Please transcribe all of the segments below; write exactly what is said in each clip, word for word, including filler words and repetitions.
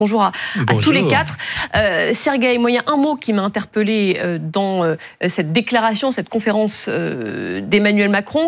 Bonjour à, Bonjour. à tous les quatre. Euh, Sergueï, moi, il y a un mot qui m'a interpellé euh, dans euh, cette déclaration, cette conférence euh, d'Emmanuel Macron.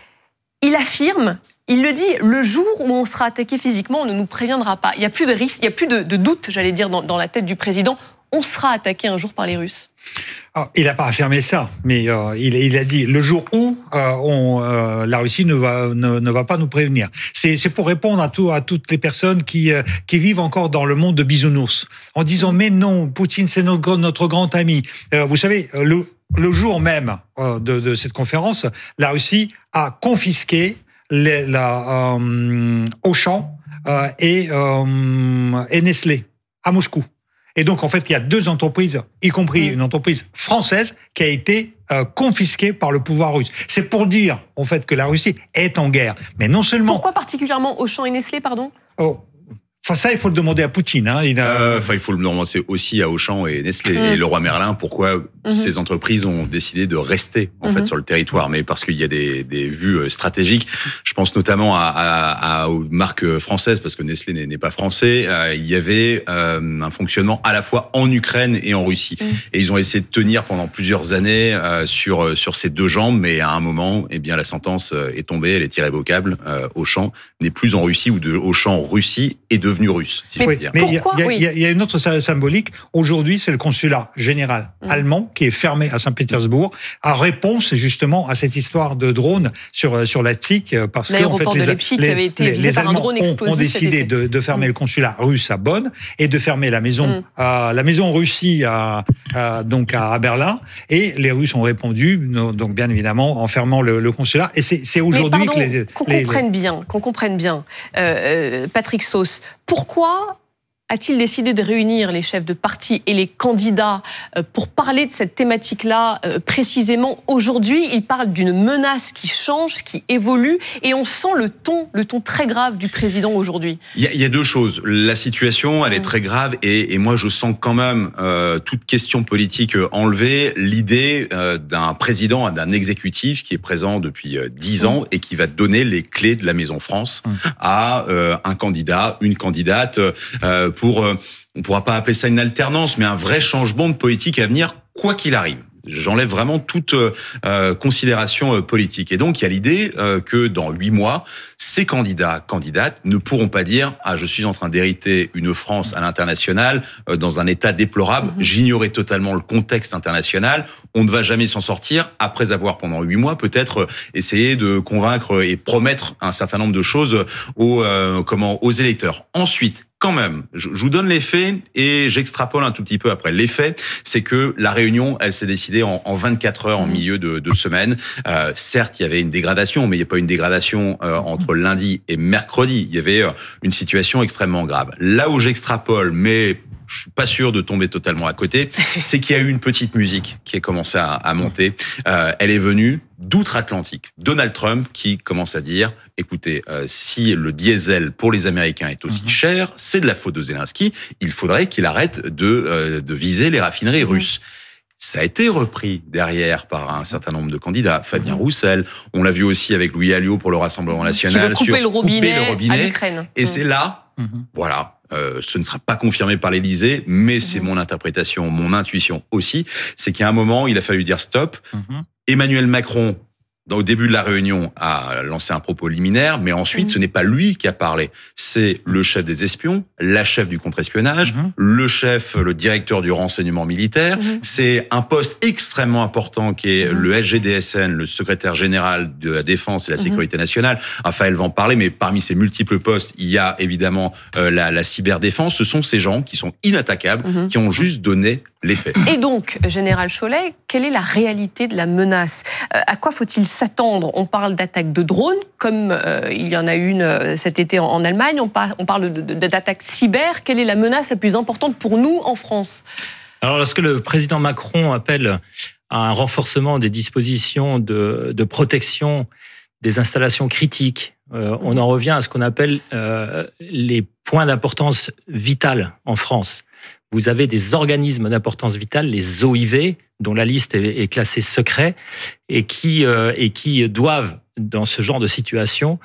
Il affirme, il le dit, le jour où on sera attaqué physiquement, on ne nous préviendra pas. Il n'y a plus de risque, il n'y a plus de, de doute, j'allais dire, dans, dans la tête du président. On sera attaqué un jour par les Russes. Alors, il n'a pas affirmé ça, mais euh, il, il a dit le jour où euh, on, euh, la Russie ne va, ne, ne va pas nous prévenir. C'est, c'est pour répondre à, tout, à toutes les personnes qui, euh, qui vivent encore dans le monde de bisounours, en disant mais non, Poutine c'est notre, notre grand ami. Euh, vous savez, le, le jour même euh, de, de cette conférence, la Russie a confisqué les, la, euh, Auchan euh, et, euh, et Nestlé à Moscou. Et donc, en fait, il y a deux entreprises, y compris mmh. une entreprise française, qui a été euh, confisquée par le pouvoir russe. C'est pour dire, en fait, que la Russie est en guerre. Mais non seulement... Pourquoi particulièrement Auchan et Nestlé, pardon ? Oh. Enfin, ça, il faut le demander à Poutine. Hein. Il, a... euh, enfin, il faut le demander aussi à Auchan et Nestlé. Mmh. Et Leroy Merlin, pourquoi mmh. ces entreprises ont décidé de rester en mmh. fait sur le territoire. Mais parce qu'il y a des, des vues stratégiques. Je pense notamment à, à, à, aux marques françaises, parce que Nestlé n'est, n'est pas français. Euh, il y avait euh, un fonctionnement à la fois en Ukraine et en Russie. Mmh. Et ils ont essayé de tenir pendant plusieurs années euh, sur, sur ces deux jambes. Mais à un moment, eh bien, la sentence est tombée, elle est irrévocable. Euh, Auchan n'est plus en Russie, ou de Auchan en Russie est devenu russe, si mais je peux dire. Mais il y, oui. y, y a une autre symbolique. Aujourd'hui, c'est le consulat général mmh. allemand qui est fermé à Saint-Pétersbourg, en réponse justement à cette histoire de drone sur sur la T I C, parce que en fait, les, les, avait été les, les Allemands ont, ont décidé de, de fermer mmh. le consulat russe à Bonn et de fermer la maison mmh. à, la maison Russie à, à donc à Berlin, et les Russes ont répondu donc bien évidemment en fermant le, le consulat. Et c'est, c'est aujourd'hui pardon, que les qu'on les, comprenne les... bien, qu'on comprenne bien, euh, Patrick Sauce. Pourquoi a-t-il décidé de réunir les chefs de parti et les candidats pour parler de cette thématique-là précisément aujourd'hui ? Il parle d'une menace qui change, qui évolue, et on sent le ton, le ton très grave du président aujourd'hui. Il y a, il y a deux choses. La situation, elle est très grave, et, et moi je sens quand même euh, toute question politique enlevée, l'idée euh, d'un président, d'un exécutif qui est présent depuis dix ans et qui va donner les clés de la Maison France à euh, un candidat, une candidate, euh, pour, euh, on ne pourra pas appeler ça une alternance, mais un vrai changement de politique à venir, quoi qu'il arrive. J'enlève vraiment toute euh, considération euh, politique. Et donc, il y a l'idée euh, que dans huit mois, ces candidats, candidates ne pourront pas dire « Ah, je suis en train d'hériter une France à l'international euh, dans un état déplorable. Mmh. J'ignorais totalement le contexte international. On ne va jamais s'en sortir. » Après avoir, pendant huit mois, peut-être essayé de convaincre et promettre un certain nombre de choses aux, euh, comment, aux électeurs. Ensuite, quand même, je vous donne les faits et j'extrapole un tout petit peu après. Les faits, c'est que la réunion, elle s'est décidée en, en vingt-quatre heures, en milieu de, de semaine. Euh, certes, il y avait une dégradation, mais il n'y a pas une dégradation euh, entre lundi et mercredi. Il y avait euh, une situation extrêmement grave. Là où j'extrapole, mais je suis pas sûr de tomber totalement à côté, c'est qu'il y a eu une petite musique qui a commencé à, à monter. Euh, elle est venue d'outre-Atlantique. Donald Trump qui commence à dire, écoutez, euh, si le diesel pour les Américains est aussi mmh. cher, c'est de la faute de Zelensky, il faudrait qu'il arrête de, euh, de viser les raffineries mmh. russes. Ça a été repris derrière par un certain nombre de candidats. Fabien mmh. Roussel, on l'a vu aussi avec Louis Alliot pour le Rassemblement National. Qui veut couper, sur le, robinet couper le robinet à l'Ukraine. Et mmh. c'est là, mmh. voilà, Euh, ce ne sera pas confirmé par l'Élysée, mais mmh. c'est mon interprétation, mon intuition aussi, c'est qu'à un moment, il a fallu dire stop. Mmh. Emmanuel Macron, au début de la réunion, a lancé un propos liminaire, mais ensuite, mmh. ce n'est pas lui qui a parlé. C'est le chef des espions, la chef du contre-espionnage, mmh. le chef, le directeur du renseignement militaire. Mmh. C'est un poste extrêmement important qui est mmh. le S G D S N, le secrétaire général de la Défense et la Sécurité mmh. nationale. Raphaël va en parler, mais parmi ces multiples postes, il y a évidemment euh, la, la cyberdéfense. Ce sont ces gens qui sont inattaquables, mmh. qui ont juste donné les faits. Et donc, Général Chollet, quelle est la réalité de la menace ? euh, À quoi faut-il s'attendre ? On parle d'attaques de drones, comme euh, il y en a une euh, cet été en, en Allemagne. On, par, on parle de, de, d'attaques cyber. Quelle est la menace la plus importante pour nous en France ? Alors, lorsque le président Macron appelle à un renforcement des dispositions de, de protection des installations critiques, euh, on en revient à ce qu'on appelle euh, les points d'importance vitale en France. Vous avez des organismes d'importance vitale, les O I V, dont la liste est, est classée secret, et qui, euh, et qui doivent, dans ce genre de situation,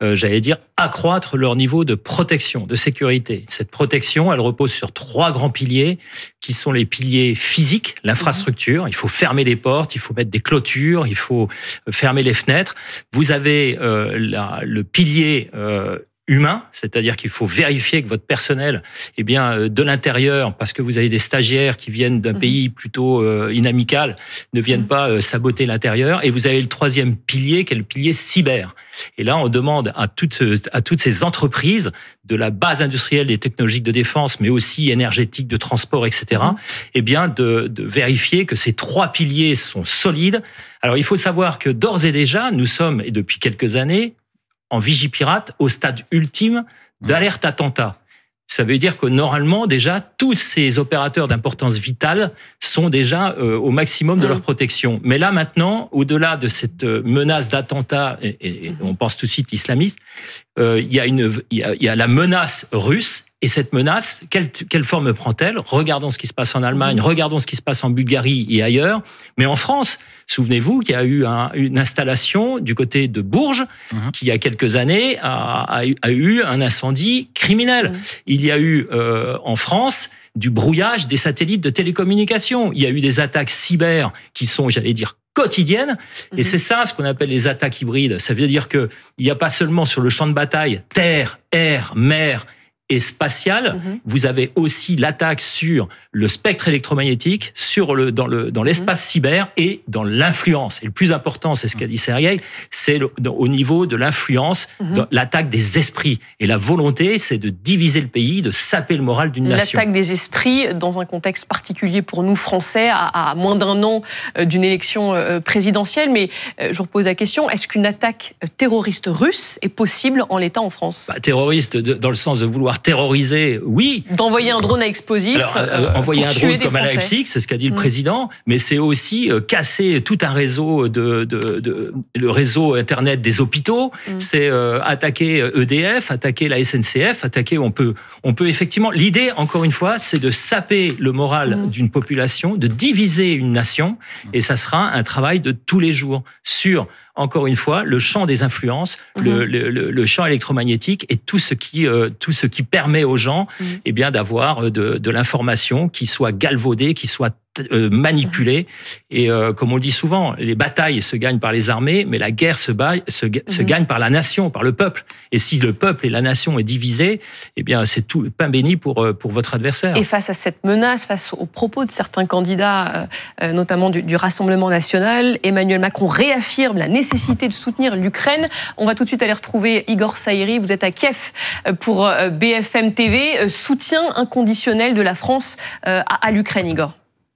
euh, j'allais dire, accroître leur niveau de protection, de sécurité. Cette protection, elle repose sur trois grands piliers, qui sont les piliers physiques, l'infrastructure. Il faut fermer les portes, il faut mettre des clôtures, il faut fermer les fenêtres. Vous avez euh, la, le pilier euh, humain, c'est-à-dire qu'il faut vérifier que votre personnel, eh bien, de l'intérieur, parce que vous avez des stagiaires qui viennent d'un mmh. pays plutôt euh, inamical, ne viennent mmh. pas euh, saboter l'intérieur. Et vous avez le troisième pilier, qui est le pilier cyber. Et là, on demande à toutes, à toutes ces entreprises, de la base industrielle et technologique de défense, mais aussi énergétique, de transport, et cetera, mmh. eh bien, de, de vérifier que ces trois piliers sont solides. Alors, il faut savoir que d'ores et déjà, nous sommes, et depuis quelques années, en Vigipirate, au stade ultime d'alerte attentat. Ça veut dire que normalement, déjà, tous ces opérateurs d'importance vitale sont déjà euh, au maximum de mmh. leur protection. Mais là, maintenant, au-delà de cette menace d'attentat, et, et on pense tout de suite islamiste, euh, il y a une, il y a, il y a la menace russe. Et cette menace, quelle, quelle forme prend-elle ? Regardons ce qui se passe en Allemagne, mmh. regardons ce qui se passe en Bulgarie et ailleurs. Mais en France, souvenez-vous qu'il y a eu un, une installation du côté de Bourges, mmh. qui il y a quelques années a, a, a eu un incendie criminel. Mmh. Il y a eu euh, en France du brouillage des satellites de télécommunications. Il y a eu des attaques cyber qui sont, j'allais dire, quotidiennes. Mmh. Et c'est ça ce qu'on appelle les attaques hybrides. Ça veut dire qu'il n'y a pas seulement sur le champ de bataille terre, air, mer, et spatiale, mmh. vous avez aussi l'attaque sur le spectre électromagnétique, sur le, dans, le, dans l'espace mmh. cyber et dans l'influence. Et le plus important, c'est ce qu'a dit Sergueï, c'est le, au niveau de l'influence, mmh. de l'attaque des esprits. Et la volonté, c'est de diviser le pays, de saper le moral d'une nation. L'attaque des esprits, dans un contexte particulier pour nous, Français, à, à moins d'un an d'une élection présidentielle. Mais je vous repose la question, est-ce qu'une attaque terroriste russe est possible en l'état en France ? Bah, terroriste, de, dans le sens de vouloir terroriser, oui. D'envoyer un drone à explosif. Alors, euh, envoyer un drone comme à Leipzig, c'est ce qu'a dit le mmh. président, mais c'est aussi euh, casser tout un réseau de, de, de le réseau internet des hôpitaux. Mmh. C'est euh, attaquer E D F, attaquer la S N C F, attaquer. On peut, on peut effectivement. L'idée, encore une fois, c'est de saper le moral mmh. d'une population, de diviser une nation, mmh. et ça sera un travail de tous les jours sur. Encore une fois, le champ des influences, mmh. le, le, le champ électromagnétique et tout ce qui, euh, tout ce qui permet aux gens mmh. eh bien, d'avoir de, de l'information qui soit galvaudée, qui soit euh, manipulée. Mmh. Et euh, comme on le dit souvent, les batailles se gagnent par les armées, mais la guerre se, ba- se, mmh. se gagne par la nation, par le peuple. Et si le peuple et la nation est divisé, eh bien, c'est tout pain béni pour, pour votre adversaire. Et face à cette menace, face aux propos de certains candidats, euh, notamment du, du Rassemblement national, Emmanuel Macron réaffirme la nécessité de soutenir l'Ukraine. On va tout de suite aller retrouver Igor Saïri. Vous êtes à Kiev pour B F M T V. Soutien inconditionnel de la France à, à l'Ukraine, Igor.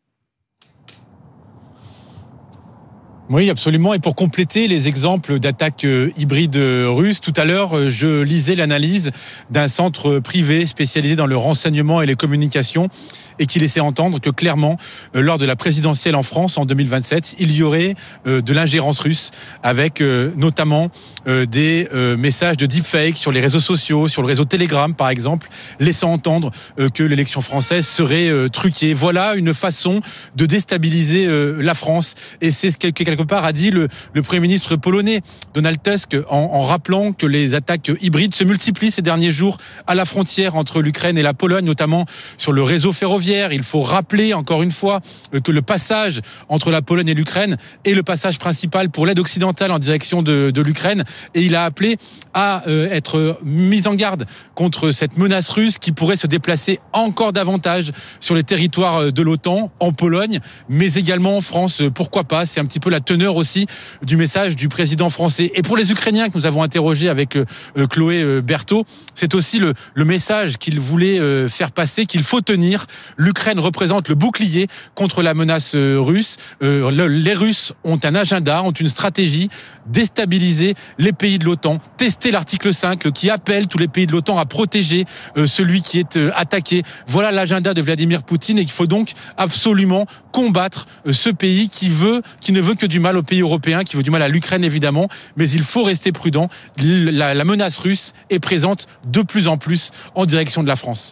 Oui, absolument. Et pour compléter les exemples d'attaques hybrides russes, tout à l'heure, je lisais l'analyse d'un centre privé spécialisé dans le renseignement et les communications et qui laissait entendre que clairement, lors de la présidentielle en France en deux mille vingt-sept, il y aurait de l'ingérence russe avec notamment des messages de deepfake sur les réseaux sociaux, sur le réseau Telegram par exemple, laissant entendre que l'élection française serait truquée. Voilà une façon de déstabiliser la France. Et c'est ce que quelque part a dit le, le Premier ministre polonais, Donald Tusk, en, en rappelant que les attaques hybrides se multiplient ces derniers jours à la frontière entre l'Ukraine et la Pologne, notamment sur le réseau ferroviaire. Il faut rappeler encore une fois que le passage entre la Pologne et l'Ukraine est le passage principal pour l'aide occidentale en direction de, de l'Ukraine. Et il a appelé à euh, être mis en garde contre cette menace russe qui pourrait se déplacer encore davantage sur les territoires de l'OTAN, en Pologne, mais également en France. Pourquoi pas ? C'est un petit peu la teneur aussi du message du président français. Et pour les Ukrainiens que nous avons interrogés avec euh, Chloé Berthaud, c'est aussi le, le message qu'il voulait euh, faire passer, qu'il faut tenir. L'Ukraine représente le bouclier contre la menace russe. Euh, le, les Russes ont un agenda, ont une stratégie, déstabiliser les pays de l'OTAN, tester l'article cinq qui appelle tous les pays de l'OTAN à protéger euh, celui qui est euh, attaqué. Voilà l'agenda de Vladimir Poutine et il faut donc absolument combattre euh, ce pays qui veut, qui ne veut que du mal aux pays européens, qui veut du mal à l'Ukraine évidemment, mais il faut rester prudent. La, la menace russe est présente de plus en plus en direction de la France.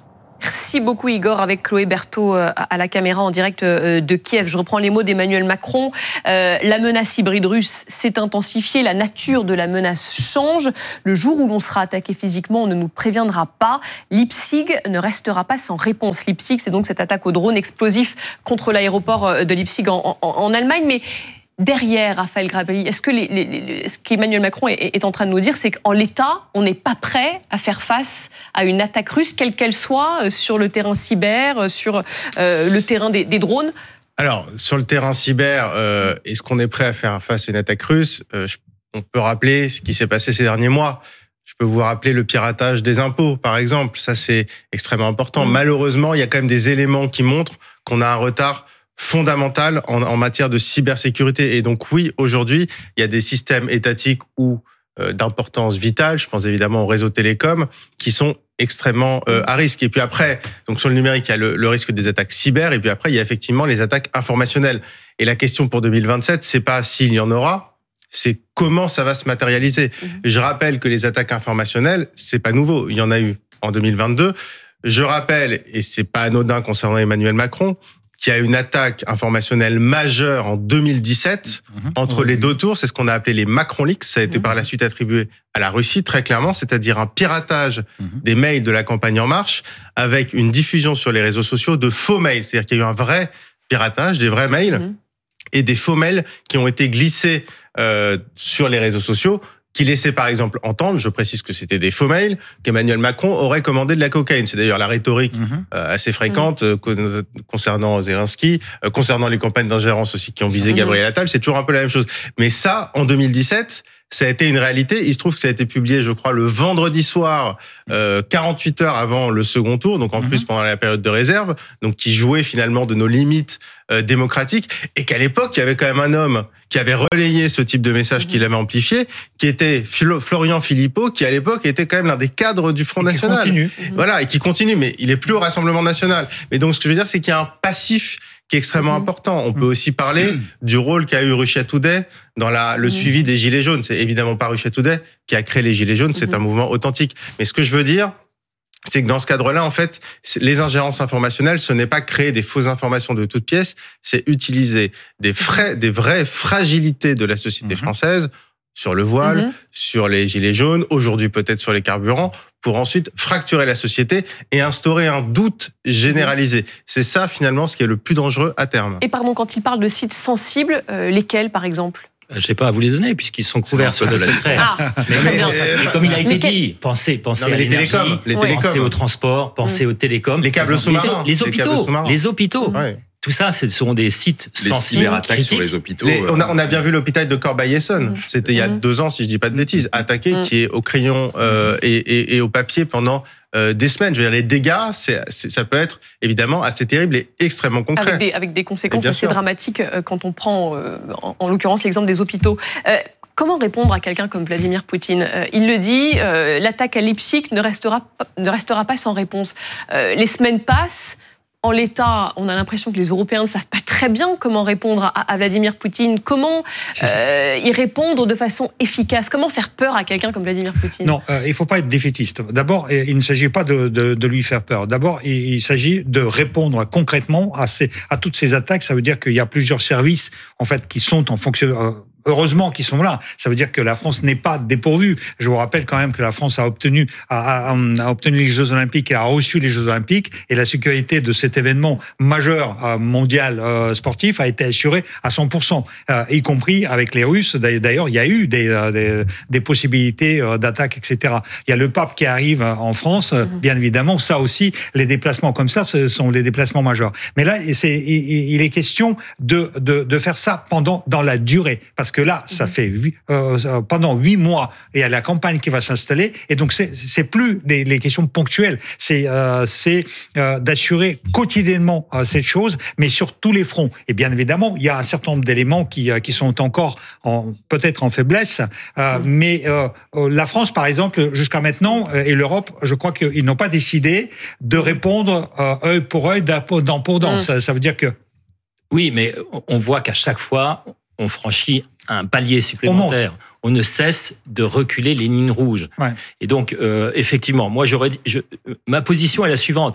Merci beaucoup Igor, avec Chloé Berthaud à la caméra en direct de Kiev. Je reprends les mots d'Emmanuel Macron. Euh, la menace hybride russe s'est intensifiée, la nature de la menace change. Le jour où l'on sera attaqué physiquement, on ne nous préviendra pas. Leipzig ne restera pas sans réponse. Leipzig, c'est donc cette attaque au drone explosif contre l'aéroport de Leipzig en, en, en Allemagne. Mais derrière, Raphaël Grabelli, est-ce que les, les, les, ce qu'Emmanuel Macron est, est en train de nous dire, c'est qu'en l'état, on n'est pas prêt à faire face à une attaque russe, quelle qu'elle soit, sur le terrain cyber, sur euh, le terrain des, des drones? Alors, sur le terrain cyber, euh, est-ce qu'on est prêt à faire face à une attaque russe? euh, je, On peut rappeler ce qui s'est passé ces derniers mois. Je peux vous rappeler le piratage des impôts, par exemple. Ça, c'est extrêmement important. Mmh. Malheureusement, il y a quand même des éléments qui montrent qu'on a un retard fondamental en, en matière de cybersécurité. Et donc oui, aujourd'hui, il y a des systèmes étatiques ou euh, d'importance vitale, je pense évidemment aux réseaux télécoms, qui sont extrêmement euh, à risque. Et puis après, donc sur le numérique, il y a le, le risque des attaques cyber, et puis après, il y a effectivement les attaques informationnelles. Et la question pour deux mille vingt-sept, c'est pas s'il y en aura, c'est comment ça va se matérialiser. Mmh. Je rappelle que les attaques informationnelles, c'est pas nouveau. Il y en a eu en deux mille vingt-deux. Je rappelle, et c'est pas anodin concernant Emmanuel Macron, qu'il y a une attaque informationnelle majeure en deux mille dix-sept mmh. entre mmh. les deux tours. C'est ce qu'on a appelé les Macron Leaks. Ça a été mmh. par la suite attribué à la Russie, très clairement, c'est-à-dire un piratage mmh. des mails de la campagne En Marche avec une diffusion sur les réseaux sociaux de faux mails. C'est-à-dire qu'il y a eu un vrai piratage, des vrais mails mmh. et des faux mails qui ont été glissés euh, sur les réseaux sociaux, qui laissait par exemple entendre, je précise que c'était des faux mails, qu'Emmanuel Macron aurait commandé de la cocaïne. C'est d'ailleurs la rhétorique mmh. euh, assez fréquente mmh. euh, concernant Zelensky, euh, concernant les campagnes d'ingérence aussi qui ont visé mmh. Gabriel Attal, c'est toujours un peu la même chose. Mais ça, en deux mille dix-sept, ça a été une réalité. Il se trouve que ça a été publié, je crois, le vendredi soir, euh, quarante-huit heures avant le second tour, donc en mmh. plus pendant la période de réserve, donc qui jouait finalement de nos limites euh, démocratiques, et qu'à l'époque, il y avait quand même un homme qui avait relayé ce type de message, mmh. qui l'avait amplifié, qui était Florian Philippot, qui à l'époque était quand même l'un des cadres du Front et National. Qui continue. Mmh. Voilà, et qui continue, mais il est plus au Rassemblement National. Mais donc, ce que je veux dire, c'est qu'il y a un passif qui est extrêmement mmh. important. On mmh. peut aussi parler mmh. du rôle qu'a eu Russia Today dans la, le mmh. suivi des Gilets jaunes. C'est évidemment pas Russia Today qui a créé les Gilets jaunes, c'est mmh. un mouvement authentique. Mais ce que je veux dire, c'est que dans ce cadre-là, en fait, les ingérences informationnelles, ce n'est pas créer des fausses informations de toutes pièces, c'est utiliser des, frais, des vraies fragilités de la société mmh. française sur le voile, mmh. sur les gilets jaunes, aujourd'hui peut-être sur les carburants, pour ensuite fracturer la société et instaurer un doute généralisé. C'est ça, finalement, ce qui est le plus dangereux à terme. Et pardon, quand il parle de sites sensibles, euh, lesquels, par exemple ? Je n'ai pas à vous les donner, puisqu'ils sont couverts sur le secret. Ah, mais, mais, mais comme il a été dit, pensez, pensez non, à les télécoms, les télécoms, pensez aux transports, pensez mmh. aux télécoms. Les câbles sous-marins. Les, les hôpitaux, les, les hôpitaux. Ouais. Tout ça, ce sont des sites sensibles, cyberattaques sur les hôpitaux. Les, on, a, on a bien vu l'hôpital de Corbeil-Essonnes. C'était mmh. il y a deux ans, si je dis pas de bêtises, attaqué, mmh. qui est au crayon euh, et, et, et au papier pendant euh, des semaines. Je veux dire, les dégâts, c'est, c'est, ça peut être évidemment assez terrible et extrêmement concret. Avec des, avec des conséquences assez dramatiques euh, quand on prend, euh, en, en l'occurrence, l'exemple des hôpitaux. Euh, Comment répondre à quelqu'un comme Vladimir Poutine ? euh, Il le dit, euh, l'attaque à Leipzig ne restera, ne restera pas sans réponse. Euh, les semaines passent. En l'état, on a l'impression que les Européens ne savent pas très bien comment répondre à, à Vladimir Poutine. Comment euh, y répondre de façon efficace ? Comment faire peur à quelqu'un comme Vladimir Poutine ? Non, euh, il ne faut pas être défaitiste. D'abord, il ne s'agit pas de, de, de lui faire peur. D'abord, il, il s'agit de répondre concrètement à, ces, à toutes ces attaques. Ça veut dire qu'il y a plusieurs services en fait, qui sont en fonction... Euh, Heureusement qu'ils sont là. Ça veut dire que la France n'est pas dépourvue. Je vous rappelle quand même que la France a obtenu, a, a, a obtenu les Jeux Olympiques et a reçu les Jeux Olympiques. Et la sécurité de cet événement majeur euh, mondial euh, sportif a été assurée à cent pour cent, euh, y compris avec les Russes. D'ailleurs, il y a eu des, euh, des, des possibilités euh, d'attaque, et cetera. Il y a le pape qui arrive en France, euh, bien évidemment. Ça aussi, les déplacements comme ça, ce sont les déplacements majeurs. Mais là, c'est, il, il est question de, de, de faire ça pendant, dans la durée. Parce que là, ça fait huit, euh, pendant huit mois, il y a la campagne qui va s'installer, et donc c'est, c'est plus des, les questions ponctuelles, c'est, euh, c'est euh, d'assurer quotidiennement euh, cette chose, mais sur tous les fronts. Et bien évidemment, il y a un certain nombre d'éléments qui, euh, qui sont encore en, peut-être en faiblesse, euh, mais euh, la France, par exemple, jusqu'à maintenant, euh, et l'Europe, je crois qu'ils n'ont pas décidé de répondre euh, œil pour œil, dent pour dent. Mmh. Ça, ça veut dire que... Oui, mais on voit qu'à chaque fois, on franchit un palier supplémentaire. On, on ne cesse de reculer les lignes rouges. Ouais. Et donc, euh, effectivement, moi, j'aurais dit, je, ma position est la suivante.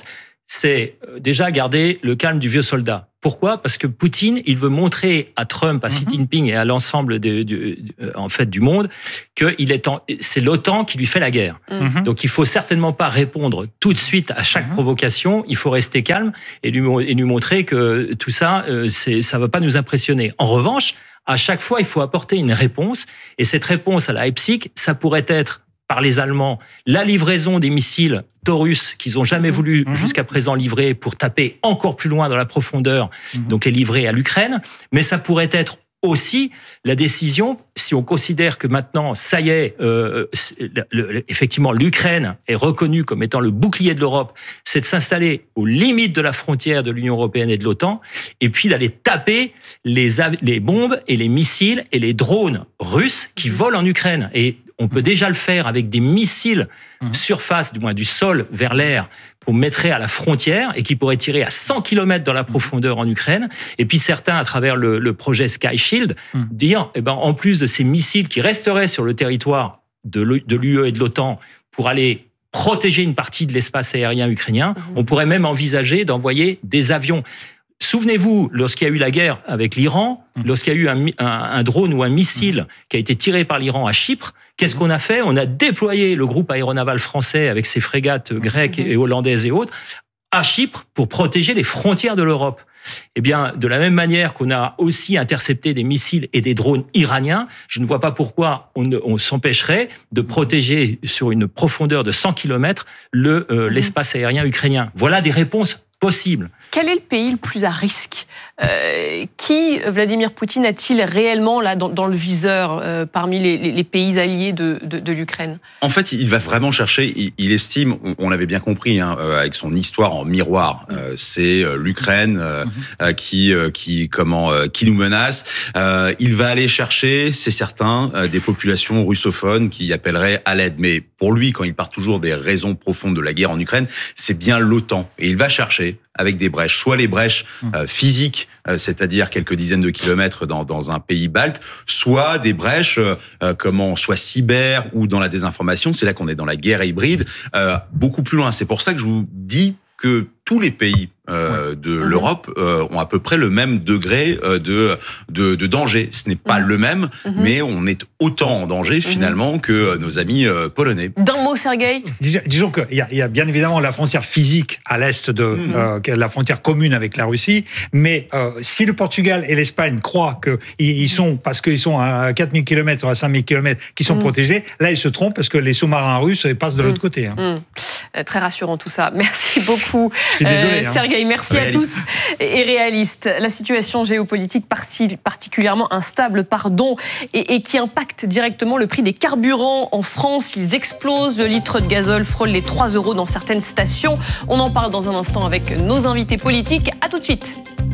c'est déjà garder le calme du vieux soldat. Pourquoi ? Parce que Poutine, il veut montrer à Trump, à Xi Jinping et à l'ensemble de, de, de, en fait, du monde que il est en, c'est l'OTAN qui lui fait la guerre. Mm-hmm. Donc il faut certainement pas répondre tout de suite à chaque mm-hmm. provocation. Il faut rester calme et lui, et lui montrer que tout ça, euh, c'est, ça va pas nous impressionner. En revanche, à chaque fois, il faut apporter une réponse. Et cette réponse à la Leipzig, ça pourrait être par les Allemands, la livraison des missiles Taurus qu'ils n'ont jamais voulu mmh. jusqu'à présent livrer pour taper encore plus loin dans la profondeur, mmh. donc les livrer à l'Ukraine. Mais ça pourrait être aussi la décision, si on considère que maintenant, ça y est, euh, le, le, effectivement, l'Ukraine est reconnue comme étant le bouclier de l'Europe, c'est de s'installer aux limites de la frontière de l'Union européenne et de l'OTAN, et puis d'aller taper les, les bombes et les missiles et les drones russes qui volent en Ukraine. Et on peut déjà le faire avec des missiles mmh. surface, du moins du sol vers l'air, qu'on mettrait à la frontière et qui pourraient tirer à cent kilomètres dans la profondeur en Ukraine. Et puis certains, à travers le, le projet Sky Shield, mmh. dire, eh ben, en plus de ces missiles qui resteraient sur le territoire de l'U E et de l'OTAN pour aller protéger une partie de l'espace aérien ukrainien, mmh. on pourrait même envisager d'envoyer des avions. Souvenez-vous, lorsqu'il y a eu la guerre avec l'Iran, mmh. lorsqu'il y a eu un, un, un drone ou un missile mmh. qui a été tiré par l'Iran à Chypre, qu'est-ce qu'on a fait ? On a déployé le groupe aéronaval français avec ses frégates grecques et hollandaises et autres à Chypre pour protéger les frontières de l'Europe. Eh bien, de la même manière qu'on a aussi intercepté des missiles et des drones iraniens, je ne vois pas pourquoi on, on s'empêcherait de protéger sur une profondeur de cent kilomètres le, euh, mmh. l'espace aérien ukrainien. Voilà des réponses possibles. Quel est le pays le plus à risque ? euh, Qui, Vladimir Poutine, a-t-il réellement là dans, dans le viseur euh, parmi les, les, les pays alliés de, de, de l'Ukraine ? En fait, il va vraiment chercher, il, il estime, on, on l'avait bien compris, hein, euh, avec son histoire en miroir, euh, c'est euh, l'Ukraine euh, euh, qui, euh, qui, comment, euh, qui nous menace. Euh, il va aller chercher, c'est certain, euh, des populations russophones qui appelleraient à l'aide. Mais pour lui, quand il part toujours des raisons profondes de la guerre en Ukraine, c'est bien l'OTAN. Et il va chercher avec des brèches, soit les brèches euh, physiques, euh, c'est-à-dire quelques dizaines de kilomètres dans, dans un pays balte, soit des brèches, euh, comment, soit cyber ou dans la désinformation. C'est là qu'on est dans la guerre hybride, euh, beaucoup plus loin. C'est pour ça que je vous dis que tous les pays euh, de mmh. l'Europe euh, ont à peu près le même degré euh, de, de de danger. Ce n'est pas mmh. le même, mmh. mais on est autant en danger finalement mmh. que nos amis euh, polonais. D'un mot, Sergueï ? Dis, disons qu'il y a, il y a bien évidemment la frontière physique à l'est de mmh. euh, la frontière commune avec la Russie, mais euh, si le Portugal et l'Espagne croient que ils, ils sont parce qu'ils sont à quatre mille kilomètres ou à cinq mille kilomètres qui sont mmh. protégés, là ils se trompent parce que les sous-marins russes passent de mmh. l'autre côté. Hein. Mmh. Très rassurant tout ça. Merci beaucoup, Je suis désolé, euh, hein. Sergueï. Merci réaliste. à tous et réaliste. La situation géopolitique particulièrement instable, pardon, et, et qui impacte directement le prix des carburants en France. Ils explosent. Le litre de gazole frôle les trois euros dans certaines stations. On en parle dans un instant avec nos invités politiques. À tout de suite.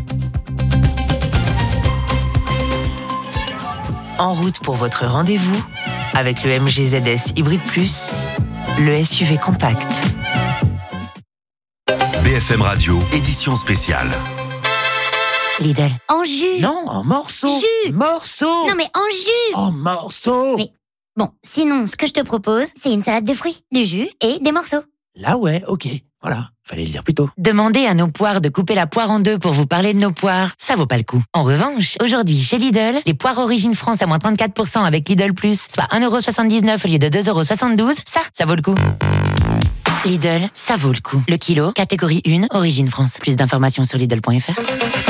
En route pour votre rendez-vous avec le M G Z S Hybrid Plus, le S U V compact. B F M Radio, édition spéciale. Lidl. En jus. Non, en morceaux. Jus. Morceaux. Non, mais en jus. En morceaux. Mais bon, sinon, ce que je te propose, c'est une salade de fruits, du jus et des morceaux. Là, ouais, ok. Voilà, fallait le dire plus tôt. Demandez à nos poires de couper la poire en deux pour vous parler de nos poires. Ça vaut pas le coup. En revanche, aujourd'hui, chez Lidl, les poires Origine France à moins trente-quatre pour cent avec Lidl Plus, soit un euro soixante-dix-neuf au lieu de deux euros soixante-douze, ça, ça vaut le coup. Lidl, ça vaut le coup. Le kilo, catégorie un, Origine France. Plus d'informations sur Lidl point F R.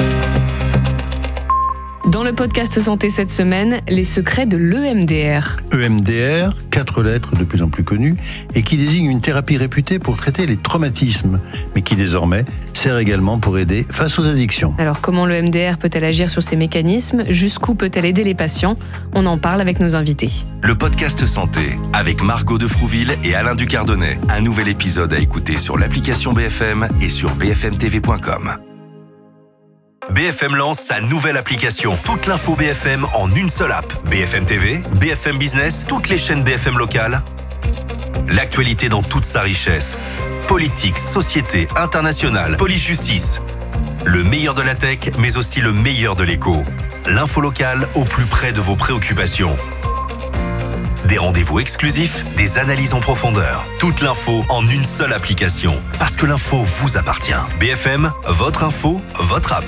Dans le podcast Santé cette semaine, les secrets de l'E M D R. E M D R, quatre lettres de plus en plus connues, et qui désigne une thérapie réputée pour traiter les traumatismes, mais qui désormais sert également pour aider face aux addictions. Alors comment l'E M D R peut-elle agir sur ces mécanismes ? Jusqu'où peut-elle aider les patients ? On en parle avec nos invités. Le podcast Santé, avec Margot de Frouville et Alain Ducardonnet. Un nouvel épisode à écouter sur l'application B F M et sur b f m t v point com. B F M lance sa nouvelle application. Toute l'info B F M en une seule app. B F M T V, B F M Business, toutes les chaînes B F M locales. L'actualité dans toute sa richesse. Politique, société, internationale, police-justice. Le meilleur de la tech, mais aussi le meilleur de l'écho. L'info locale au plus près de vos préoccupations. Des rendez-vous exclusifs, des analyses en profondeur. Toute l'info en une seule application. Parce que l'info vous appartient. B F M, votre info, votre app.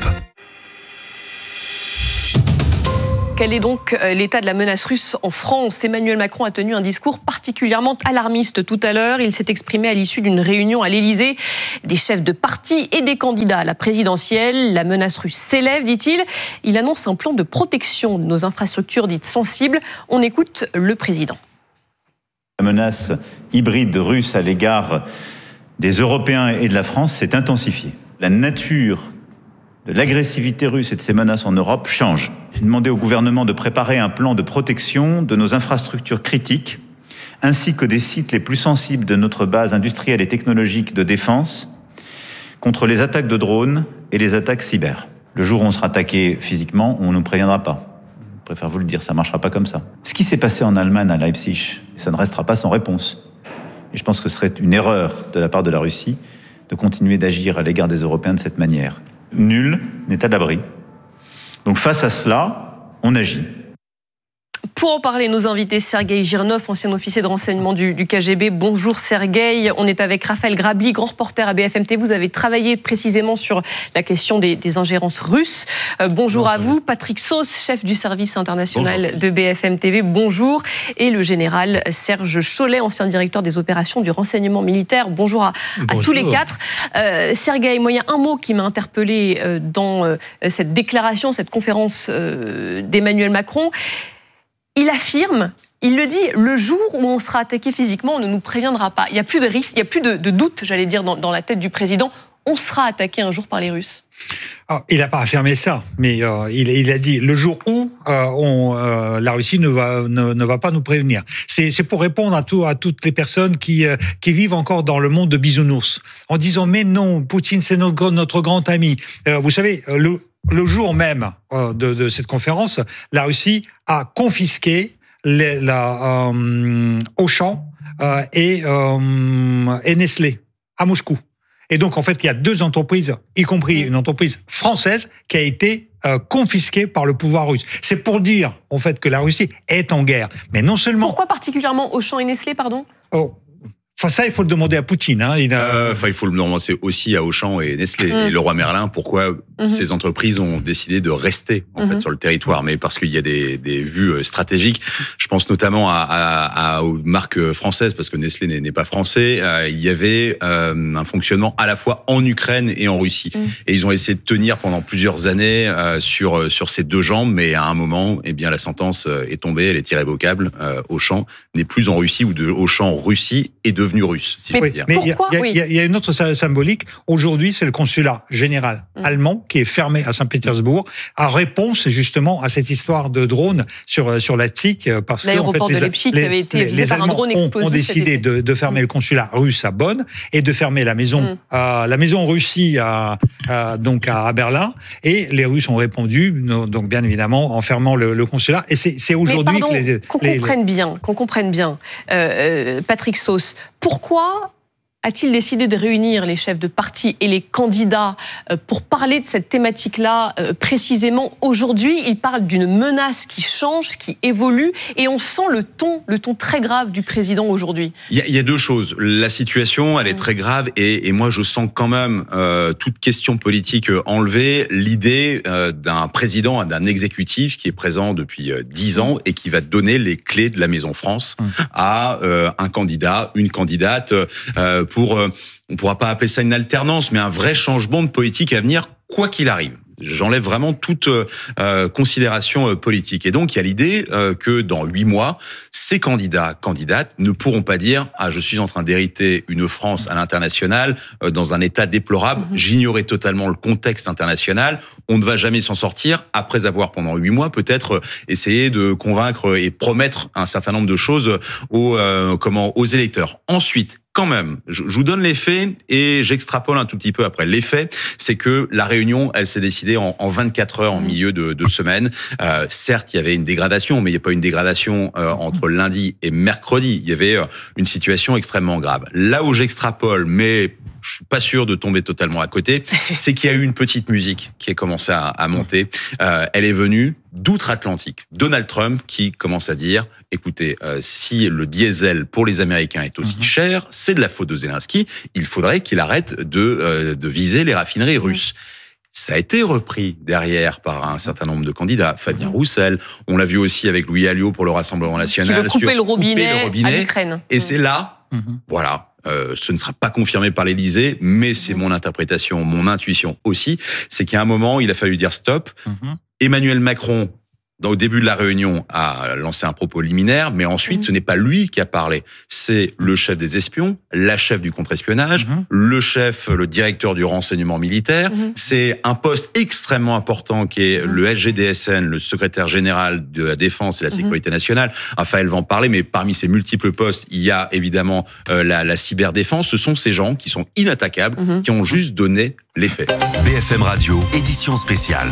Quel est donc l'état de la menace russe en France ? Emmanuel Macron a tenu un discours particulièrement alarmiste tout à l'heure. Il s'est exprimé à l'issue d'une réunion à l'Élysée des chefs de parti et des candidats à la présidentielle. La menace russe s'élève, dit-il. Il annonce un plan de protection de nos infrastructures dites sensibles. On écoute le président. La menace hybride russe à l'égard des Européens et de la France s'est intensifiée. La nature de l'agressivité russe et de ses menaces en Europe change. J'ai demandé au gouvernement de préparer un plan de protection de nos infrastructures critiques, ainsi que des sites les plus sensibles de notre base industrielle et technologique de défense, contre les attaques de drones et les attaques cyber. Le jour où on sera attaqué physiquement, on ne nous préviendra pas. Je préfère vous le dire, ça ne marchera pas comme ça. Ce qui s'est passé en Allemagne à Leipzig, ça ne restera pas sans réponse. Et je pense que ce serait une erreur de la part de la Russie de continuer d'agir à l'égard des Européens de cette manière. Nul n'est à l'abri. Donc face à cela, on agit. Pour en parler, nos invités, Sergueï Girnov, ancien officier de renseignement du, du K G B. Bonjour Sergueï. On est avec Raphaël Grabli, grand reporter à B F M T V. Vous avez travaillé précisément sur la question des, des ingérences russes. Euh, bonjour, bonjour à vous. Patrick Sauce, chef du service international bonjour. de B F M T V. Bonjour. Et le général Serge Chollet, ancien directeur des opérations du renseignement militaire. Bonjour à, bonjour. à tous les quatre. Euh, Sergueï, moi, il y a un mot qui m'a interpellé euh, dans euh, cette déclaration, cette conférence euh, d'Emmanuel Macron. Il affirme, il le dit, le jour où on sera attaqué physiquement, on ne nous préviendra pas. Il n'y a plus de risque, il n'y a plus de, de doute, j'allais dire, dans, dans la tête du président. On sera attaqué un jour par les Russes. Alors, il n'a pas affirmé ça, mais euh, il, il a dit le jour où euh, on, euh, la Russie ne va, ne, ne va pas nous prévenir. C'est, c'est pour répondre à, tout, à toutes les personnes qui, euh, qui vivent encore dans le monde de bisounours, en disant mais non, Poutine c'est notre, notre grand ami. Euh, vous savez, le... Le jour même euh, de, de cette conférence, la Russie a confisqué les, la, euh, Auchan euh, et, euh, et Nestlé à Moscou. Et donc, en fait, il y a deux entreprises, y compris une entreprise française, qui a été euh, confisquée par le pouvoir russe. C'est pour dire, en fait, que la Russie est en guerre. Mais non seulement... Pourquoi particulièrement Auchan et Nestlé, pardon ? Oh. Enfin, ça, il faut le demander à Poutine. Hein. Il, a... euh, enfin, il faut le demander aussi à Auchan et Nestlé. Mmh. Et Leroy Merlin, pourquoi mmh. ces entreprises ont décidé de rester en mmh. fait sur le territoire. Mais parce qu'il y a des, des vues stratégiques. Je pense notamment à, à, à, aux marques françaises, parce que Nestlé n'est, n'est pas français. Euh, il y avait euh, un fonctionnement à la fois en Ukraine et en Russie. Mmh. Et ils ont essayé de tenir pendant plusieurs années euh, sur, sur ces deux jambes. Mais à un moment, eh bien, la sentence est tombée, elle est irrévocable. Euh, Auchan n'est plus en Russie, ou de Auchan Russie est de devenu russe, si mais je peux dire. Mais il y, y, y a une autre symbolique. Aujourd'hui, c'est le consulat général mmh. allemand qui est fermé à Saint-Pétersbourg, en réponse justement à cette histoire de drone sur sur l'Attique, parce que en fait, de Leipzig les, avait été les, visé les par un drone ont, explosif ont décidé de, de fermer mmh. le consulat russe à Bonn et de fermer la maison mmh. à, la maison Russie à, à donc à Berlin. Et les Russes ont répondu, donc bien évidemment en fermant le, le consulat. Et c'est, c'est aujourd'hui pardon, que les qu'on les, comprenne bien, qu'on comprenne bien, euh, Patrick Sauce. Pourquoi a-t-il décidé de réunir les chefs de parti et les candidats pour parler de cette thématique-là précisément aujourd'hui ? Il parle d'une menace qui change, qui évolue, et on sent le ton, le ton très grave du président aujourd'hui. Il y a, il y a deux choses. La situation, elle est très grave, et, et moi je sens quand même euh, toute question politique enlevée, l'idée euh, d'un président, d'un exécutif qui est présent depuis dix ans et qui va donner les clés de la Maison France à euh, un candidat, une candidate, euh, pour, euh, on ne pourra pas appeler ça une alternance, mais un vrai changement de politique à venir, quoi qu'il arrive. J'enlève vraiment toute euh, considération euh, politique. Et donc, il y a l'idée euh, que dans huit mois, ces candidats, candidates ne pourront pas dire « Ah, je suis en train d'hériter une France à l'international euh, dans un état déplorable. Mmh. J'ignorais totalement le contexte international. On ne va jamais s'en sortir après avoir, pendant huit mois, peut-être essayé de convaincre et promettre un certain nombre de choses aux, euh, comment, aux électeurs. » Ensuite, quand même, je vous donne les faits et j'extrapole un tout petit peu après. Les faits, c'est que la réunion, elle s'est décidée en, en vingt-quatre heures, en milieu de, de semaine. Euh, certes, il y avait une dégradation, mais il n'y a pas une dégradation euh, entre lundi et mercredi. Il y avait euh, une situation extrêmement grave. Là où j'extrapole, mais je suis pas sûr de tomber totalement à côté, c'est qu'il y a eu une petite musique qui a commencé à, à monter. Euh, elle est venue d'outre-Atlantique. Donald Trump qui commence à dire, écoutez, euh, si le diesel pour les Américains est aussi mmh. cher, c'est de la faute de Zelensky, il faudrait qu'il arrête de, euh, de viser les raffineries russes. Ça a été repris derrière par un certain nombre de candidats. Fabien Roussel, on l'a vu aussi avec Louis Alliot pour le Rassemblement national. Qui veut couper, le robinet, couper le robinet à l'Ukraine. Et mmh. c'est là, mmh. voilà, euh, ce ne sera pas confirmé par l'Élysée, mais c'est mmh. mon interprétation, mon intuition aussi, c'est qu'à un moment, il a fallu dire stop. Mmh. Emmanuel Macron, au début de la réunion, a lancé un propos liminaire, mais ensuite, mmh. ce n'est pas lui qui a parlé. C'est le chef des espions, la chef du contre-espionnage, mmh. le chef, le directeur du renseignement militaire. Mmh. C'est un poste extrêmement important qui est mmh. le S G D S N, le secrétaire général de la Défense et la Sécurité mmh. nationale. Raphaël va en parler, mais parmi ces multiples postes, il y a évidemment euh, la, la cyberdéfense. Ce sont ces gens qui sont inattaquables, mmh. qui ont juste donné les faits. B F M Radio, édition spéciale.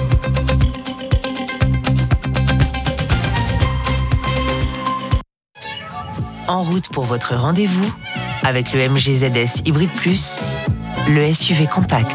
En route pour votre rendez-vous avec le M G Z S Hybrid Plus, le S U V compact.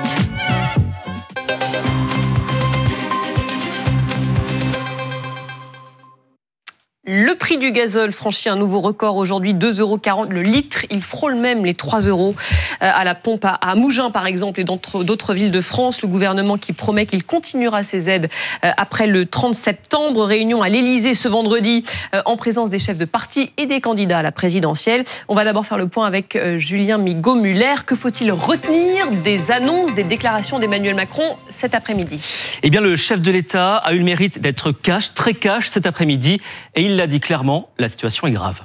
Le prix du gazole franchit un nouveau record aujourd'hui, deux euros quarante le litre. Il frôle même les trois euros à la pompe à Mougins, par exemple, et dans d'autres villes de France. Le gouvernement qui promet qu'il continuera ses aides après le trente septembre. Réunion à l'Élysée ce vendredi en présence des chefs de parti et des candidats à la présidentielle. On va d'abord faire le point avec Julien Migaud-Muller. Que faut-il retenir des annonces, des déclarations d'Emmanuel Macron cet après-midi ? Eh bien, le chef de l'État a eu le mérite d'être cash, très cash cet après-midi, et il l'a dit clairement, la situation est grave.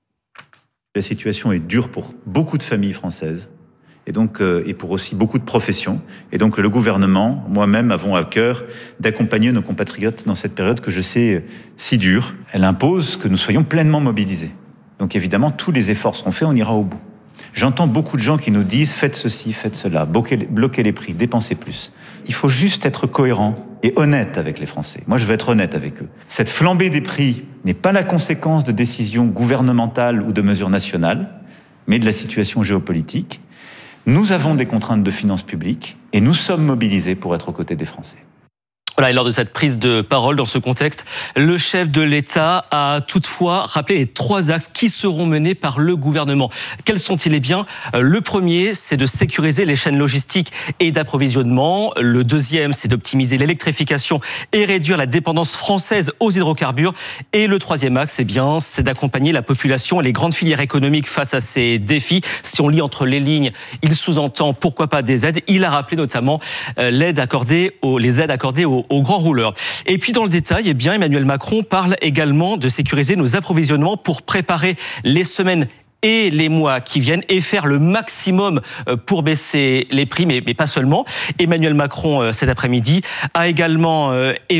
La situation est dure pour beaucoup de familles françaises et donc euh, et pour aussi beaucoup de professions. Et donc le gouvernement, moi-même, avons à cœur d'accompagner nos compatriotes dans cette période que je sais si dure. Elle impose que nous soyons pleinement mobilisés. Donc évidemment, tous les efforts seront faits, on ira au bout. J'entends beaucoup de gens qui nous disent « faites ceci, faites cela, bloquez, bloquez les prix, dépensez plus ». Il faut juste être cohérent et honnête avec les Français. Moi, je veux être honnête avec eux. Cette flambée des prix n'est pas la conséquence de décisions gouvernementales ou de mesures nationales, mais de la situation géopolitique. Nous avons des contraintes de finances publiques et nous sommes mobilisés pour être aux côtés des Français. Voilà, et lors de cette prise de parole dans ce contexte, le chef de l'État a toutefois rappelé les trois axes qui seront menés par le gouvernement. Quels sont-ils ? Eh bien, le premier, c'est de sécuriser les chaînes logistiques et d'approvisionnement. Le deuxième, c'est d'optimiser l'électrification et réduire la dépendance française aux hydrocarbures. Et le troisième axe, eh bien, c'est d'accompagner la population et les grandes filières économiques face à ces défis. Si on lit entre les lignes, il sous-entend pourquoi pas des aides. Il a rappelé notamment l'aide accordée aux, les aides accordées aux aux grands rouleurs. Et puis dans le détail, eh bien, Emmanuel Macron parle également de sécuriser nos approvisionnements pour préparer les semaines et les mois qui viennent et faire le maximum pour baisser les prix, mais, mais pas seulement. Emmanuel Macron, cet après-midi, a également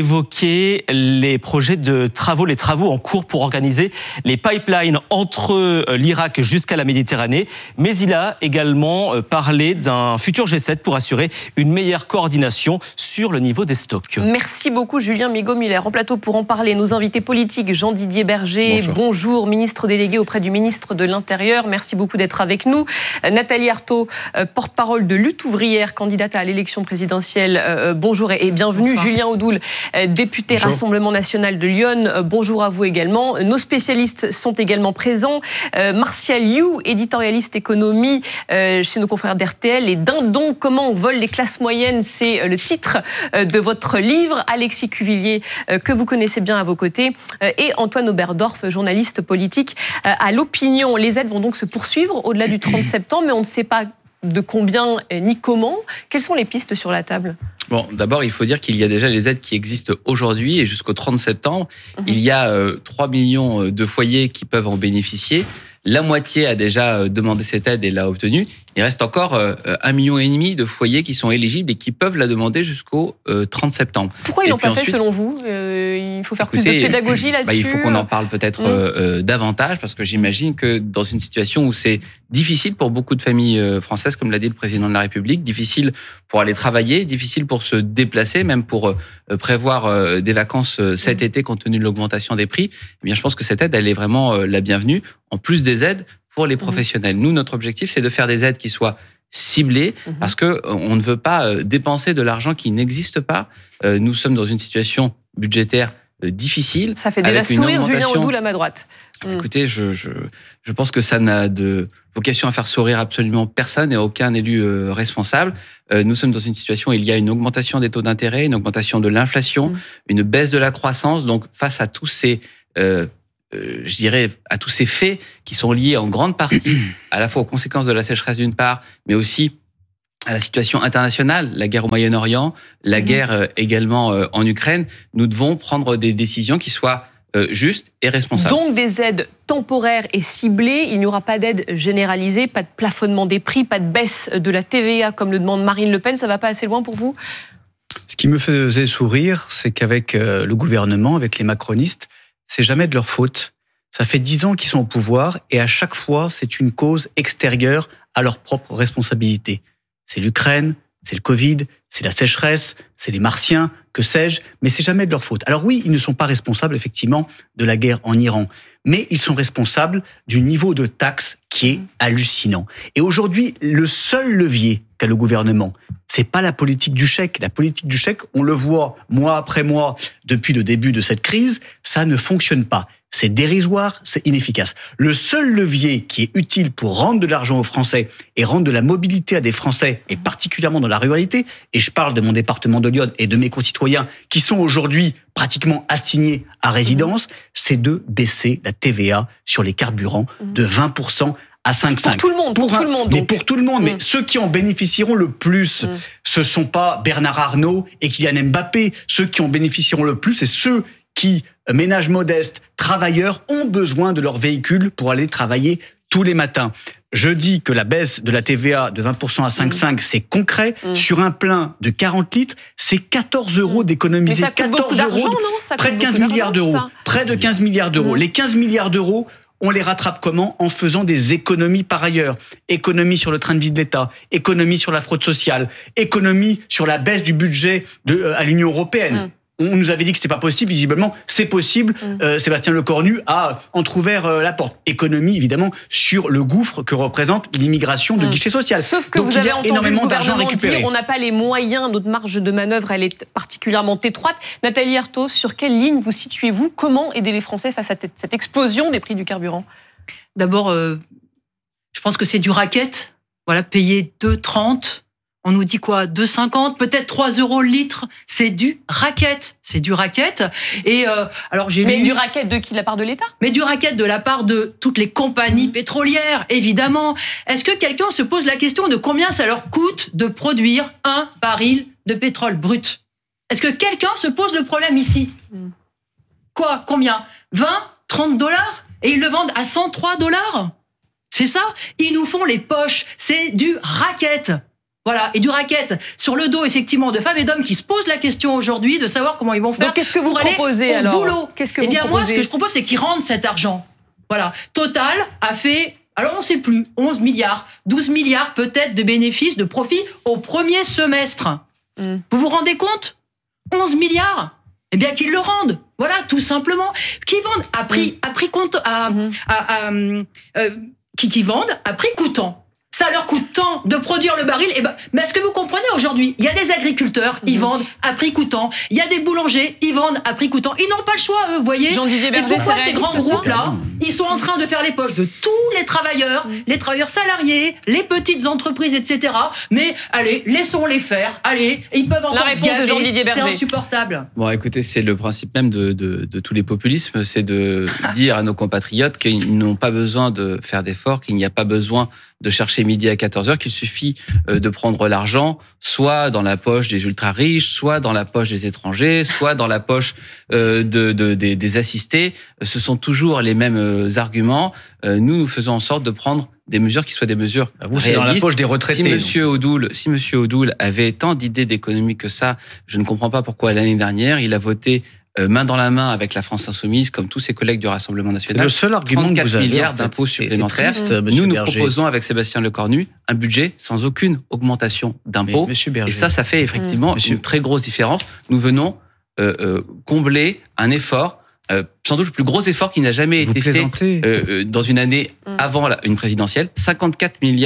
évoqué les projets de travaux, les travaux en cours pour organiser les pipelines entre l'Irak jusqu'à la Méditerranée. Mais il a également parlé d'un futur G sept pour assurer une meilleure coordination sur le niveau des stocks. Merci beaucoup Julien Migaud-Muller. En plateau pour en parler, nos invités politiques, Jean-Didier Berger, bonjour. bonjour, ministre délégué auprès du ministre de l'Intérieur. Merci beaucoup d'être avec nous. Nathalie Arthaud, porte-parole de Lutte ouvrière, candidate à l'élection présidentielle. Bonjour et bienvenue. Bonsoir. Julien Audoul, député bonjour. Rassemblement national de Lyon. Bonjour à vous également. Nos spécialistes sont également présents. Martial You, éditorialiste économie chez nos confrères d'R T L. Les dindons, comment on vole les classes moyennes, c'est le titre de votre livre. Alexis Cuvillier, que vous connaissez bien à vos côtés. Et Antoine Oberdorf, journaliste politique à l'Opinion. Les aides vont donc se poursuivre au-delà du trente septembre, mais on ne sait pas de combien ni comment. Quelles sont les pistes sur la table ? Bon, d'abord, il faut dire qu'il y a déjà les aides qui existent aujourd'hui et jusqu'au trente septembre. Mmh. Il y a euh, trois millions de foyers qui peuvent en bénéficier. La moitié a déjà demandé cette aide et l'a obtenue. Il reste encore euh, un million et demi de foyers qui sont éligibles et qui peuvent la demander jusqu'au euh, trente septembre. Pourquoi ils l'ont pas ensuite, fait selon vous ? euh, Il faut faire écoutez, plus de pédagogie là-dessus. Bah, il faut qu'on en parle peut-être mmh. euh, davantage parce que j'imagine que dans une situation où c'est difficile pour beaucoup de familles euh, françaises, comme l'a dit le président de la République, difficile pour aller travailler, difficile pour se déplacer, même pour euh, prévoir euh, des vacances euh, cet mmh. été compte tenu de l'augmentation des prix. Eh bien, je pense que cette aide, elle est vraiment euh, la bienvenue. En plus des aides pour les professionnels. Nous, notre objectif, c'est de faire des aides qui soient ciblée, mmh. parce que on ne veut pas dépenser de l'argent qui n'existe pas. Nous sommes dans une situation budgétaire difficile. Ça fait déjà sourire Julien Audoul à ma droite. Écoutez, je, je, je pense que ça n'a de vocation à faire sourire absolument personne et aucun élu euh, responsable. Euh, nous sommes dans une situation où il y a une augmentation des taux d'intérêt, une augmentation de l'inflation, mmh. une baisse de la croissance. Donc, face à tous ces, euh, euh, je dirais, à tous ces faits qui sont liés en grande partie à la fois aux conséquences de la sécheresse d'une part, mais aussi à la situation internationale, la guerre au Moyen-Orient, la mmh. guerre euh, également euh, en Ukraine, nous devons prendre des décisions qui soient euh, justes et responsables. Donc des aides temporaires et ciblées, il n'y aura pas d'aide généralisée, pas de plafonnement des prix, pas de baisse de la T V A comme le demande Marine Le Pen, ça ne va pas assez loin pour vous ? Ce qui me faisait sourire, c'est qu'avec euh, le gouvernement, avec les macronistes, c'est jamais de leur faute. Ça fait dix ans qu'ils sont au pouvoir et à chaque fois, c'est une cause extérieure à leur propre responsabilité. C'est l'Ukraine, c'est le Covid, c'est la sécheresse, c'est les Martiens, que sais-je, mais c'est jamais de leur faute. Alors oui, ils ne sont pas responsables, effectivement, de la guerre en Iran, mais ils sont responsables du niveau de taxes qui est hallucinant. Et aujourd'hui, le seul levier qu'a le gouvernement, c'est pas la politique du chèque. La politique du chèque, on le voit mois après mois depuis le début de cette crise, ça ne fonctionne pas. C'est dérisoire, c'est inefficace. Le seul levier qui est utile pour rendre de l'argent aux Français et rendre de la mobilité à des Français, et particulièrement dans la ruralité, et je parle de mon département de Lyon et de mes concitoyens qui sont aujourd'hui pratiquement assignés à résidence, c'est de baisser la T V A sur les carburants de vingt pour cent à cinq virgule cinq. Pour tout le monde, pour, pour tout un, le monde. Mais donc. pour tout le monde. Mmh. Mais ceux qui en bénéficieront le plus, mmh. ce sont pas Bernard Arnault et Kylian Mbappé. Ceux qui en bénéficieront le plus, c'est ceux qui, ménages modestes, travailleurs, ont besoin de leur véhicule pour aller travailler tous les matins. Je dis que la baisse de la T V A de vingt pour cent à cinq virgule cinq, mmh. c'est concret. Mmh. Sur un plein de quarante litres, c'est quatorze euros d'économiser. Mais ça coûte beaucoup d'argent, non ? Ça Près de quinze milliards d'euros. Près de quinze milliards d'euros. Mmh. Les quinze milliards d'euros, on les rattrape comment ? En faisant des économies par ailleurs. Économies sur le train de vie de l'État, économies sur la fraude sociale, économies sur la baisse du budget de, euh, à l'Union européenne. Mmh. On nous avait dit que c'était pas possible, visiblement, c'est possible. Mmh. Euh, Sébastien Lecornu a entrouvert euh, la porte. Économie, évidemment, sur le gouffre que représente l'immigration de mmh. guichet social. Sauf que Donc, vous il avez y a entendu énormément le d'argent gouvernement récupéré. dire on n'a pas les moyens, notre marge de manœuvre, elle est particulièrement étroite. Nathalie Arthaud, sur quelle ligne vous situez-vous ? Comment aider les Français face à cette explosion des prix du carburant ? D'abord, euh, je pense que c'est du racket. Voilà, payer deux euros trente. On nous dit quoi ? deux euros cinquante, peut-être trois euros le litre. C'est du racket. C'est du racket. Et euh, alors j'ai Mais lu... du racket de qui ? De la part de l'État ? Mais du racket de la part de toutes les compagnies pétrolières, évidemment. Est-ce que quelqu'un se pose la question de combien ça leur coûte de produire un baril de pétrole brut ? Est-ce que quelqu'un se pose le problème ici ? Quoi ? Combien ? vingt, trente dollars ? Et ils le vendent à cent trois dollars ? C'est ça ? Ils nous font les poches. C'est du racket. Voilà, et du racket sur le dos, effectivement, de femmes et d'hommes qui se posent la question aujourd'hui de savoir comment ils vont faire. Donc, qu'est-ce que vous pour aller proposez, au alors ? boulot. Qu'est-ce que Eh vous bien, proposez ? moi, ce que je propose, c'est qu'ils rendent cet argent. Voilà. Total a fait, alors on ne sait plus, onze milliards, douze milliards peut-être de bénéfices, de profits au premier semestre. Mm. Vous vous rendez compte ? onze milliards ? Eh bien, qu'ils le rendent. Voilà, tout simplement. Qui vendent à prix, à prix compte, à, mm. à, à, à euh, qui, qui vendent à prix coûtant. Ça leur coûte tant de produire le baril. Et ben, mais est-ce que vous comprenez aujourd'hui ? Il y a des agriculteurs, mmh. ils vendent à prix coûtant. Il y a des boulangers, ils vendent à prix coûtant. Ils n'ont pas le choix, eux, vous voyez ? Jean-Didier Berger, et pourquoi ces grands ça groupes-là, ils sont en train de faire les poches de tous les travailleurs, mmh. les travailleurs salariés, les petites entreprises, et cetera. Mais allez, laissons-les faire. Allez, ils peuvent encore se gaver. C'est insupportable. Bon, écoutez, c'est le principe même de, de, de tous les populismes, c'est de dire à nos compatriotes qu'ils n'ont pas besoin de faire d'efforts, qu'il n'y a pas besoin de chercher midi à quatorze heures, qu'il suffit de prendre l'argent soit dans la poche des ultra-riches, soit dans la poche des étrangers, soit dans la poche de, de, des, des assistés. Ce sont toujours les mêmes arguments. Nous, nous faisons en sorte de prendre des mesures qui soient des mesures Vous, c'est réalistes. dans la poche des retraités. Si Monsieur Audoul, si Monsieur Audoul avait tant d'idées d'économie que ça, je ne comprends pas pourquoi l'année dernière, il a voté main dans la main avec la France Insoumise, comme tous ses collègues du Rassemblement National. C'est le seul argument que vous avez, milliards en fait. d'impôts supplémentaires. Triste, nous, nous Berger. proposons avec Sébastien Lecornu un budget sans aucune augmentation d'impôts. Et ça, ça fait effectivement mmh. une très grosse différence. Nous venons euh, euh, combler un effort, euh, sans doute le plus gros effort qui n'a jamais vous été plaisantez. fait euh, dans une année mmh. avant la, une présidentielle. cinquante-quatre milliards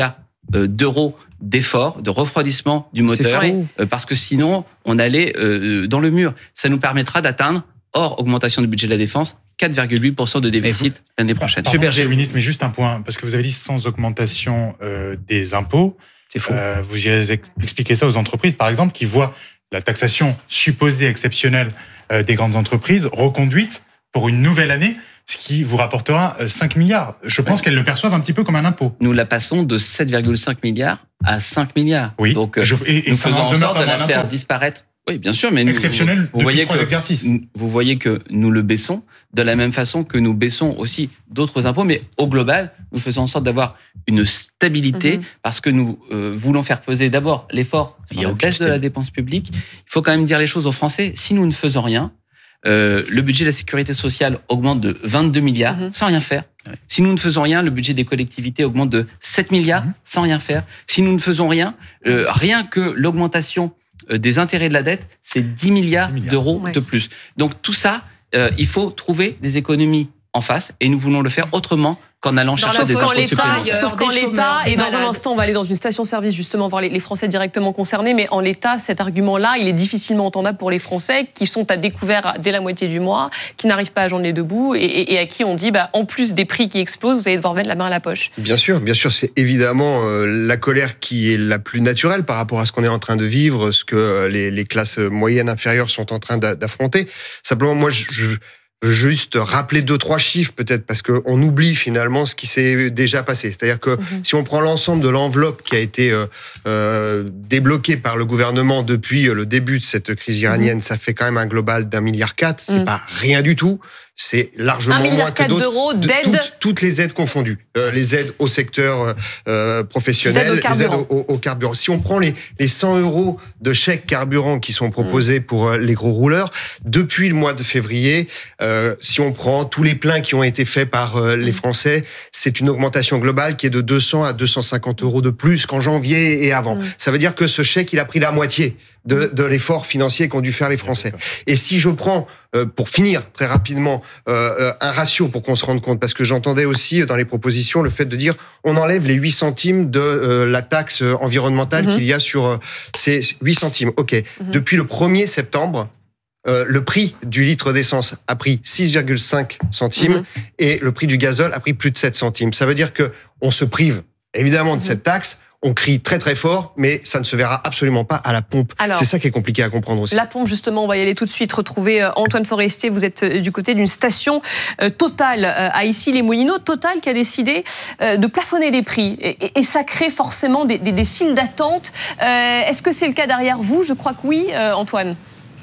euh, d'euros d'efforts, de refroidissement du moteur, euh, parce que sinon, on allait euh, dans le mur. Ça nous permettra d'atteindre, hors augmentation du budget de la défense, quatre virgule huit pour cent de déficit l'année prochaine. Pardon, Monsieur le ministre, mais juste un point, parce que vous avez dit sans augmentation euh, des impôts. C'est faux. Euh, vous irez expliquer ça aux entreprises, par exemple, qui voient la taxation supposée exceptionnelle euh, des grandes entreprises reconduite pour une nouvelle année, ce qui vous rapportera cinq milliards. Je pense oui. qu'elles le perçoivent un petit peu comme un impôt. Nous la passons de sept virgule cinq milliards à cinq milliards. Oui. Donc, je, et, et nous ça faisons en sorte de la faire impôt. disparaître. Oui, bien sûr, mais nous, exceptionnel vous, vous depuis voyez trois que exercices. Vous voyez que nous le baissons de la même façon que nous baissons aussi d'autres impôts, mais au global, nous faisons en sorte d'avoir une stabilité mm-hmm. parce que nous euh, voulons faire peser d'abord l'effort sur la baisse de la dépense publique. Il faut quand même dire les choses aux Français. Si nous ne faisons rien, euh, le budget de la sécurité sociale augmente de vingt-deux milliards mm-hmm. sans rien faire. Ouais. Si nous ne faisons rien, le budget des collectivités augmente de sept milliards mm-hmm. sans rien faire. Si nous ne faisons rien, euh, rien que l'augmentation des intérêts de la dette, c'est dix milliards, dix milliards. d'euros ouais. de plus. Donc tout ça, euh, il faut trouver des économies en face et nous voulons le faire autrement qu'en allant chercher des impôts supplémentaires. Sauf qu'en l'État, et dans un instant, on va aller dans une station-service justement voir les, les Français directement concernés, mais en l'État, cet argument-là, il est difficilement entendable pour les Français qui sont à découvert dès la moitié du mois, qui n'arrivent pas à joindre les deux bouts et, et, et à qui on dit, bah, en plus des prix qui explosent, vous allez devoir mettre la main à la poche. Bien sûr, bien sûr, c'est évidemment euh, la colère qui est la plus naturelle par rapport à ce qu'on est en train de vivre, ce que euh, les, les classes moyennes inférieures sont en train d'affronter. Simplement, moi, je... je juste rappeler deux, trois chiffres peut-être, parce qu'on oublie finalement ce qui s'est déjà passé. C'est-à-dire que mmh. si on prend l'ensemble de l'enveloppe qui a été euh, euh, débloquée par le gouvernement depuis le début de cette crise iranienne, mmh. ça fait quand même un global d'un milliard quatre. C'est mmh. pas rien du tout. C'est largement moins que d'autres, de toutes, toutes les aides confondues. Euh, les aides au secteur euh, professionnel, les aides au, au, au carburant. Si on prend les, les cent euros de chèque carburant qui sont proposés mmh. pour les gros rouleurs, depuis le mois de février, euh, si on prend tous les pleins qui ont été faits par euh, les Français, c'est une augmentation globale qui est de deux cents à deux cent cinquante euros de plus qu'en janvier et avant. Mmh. Ça veut dire que ce chèque, il a pris la moitié de, de l'effort financier qu'ont dû faire les Français. Et si je prends, euh, pour finir très rapidement, euh, un ratio pour qu'on se rende compte, parce que j'entendais aussi dans les propositions le fait de dire on enlève les huit centimes de euh, la taxe environnementale mmh. qu'il y a sur euh, ces huit centimes. Ok. Mmh. Depuis le premier septembre, Euh, le prix du litre d'essence a pris six virgule cinq centimes mmh. et le prix du gazole a pris plus de sept centimes. Ça veut dire que on se prive évidemment de mmh. cette taxe. On crie très très fort, mais ça ne se verra absolument pas à la pompe. C'est ça qui est compliqué à comprendre aussi. La pompe, justement, on va y aller tout de suite. Retrouver Antoine Forestier, vous êtes du côté d'une station Total à Issy-les-Moulineaux. Total qui a décidé de plafonner les prix. Et, et ça crée forcément des, des, des files d'attente. Euh, Est-ce que c'est le cas derrière vous? Je crois que oui, Antoine.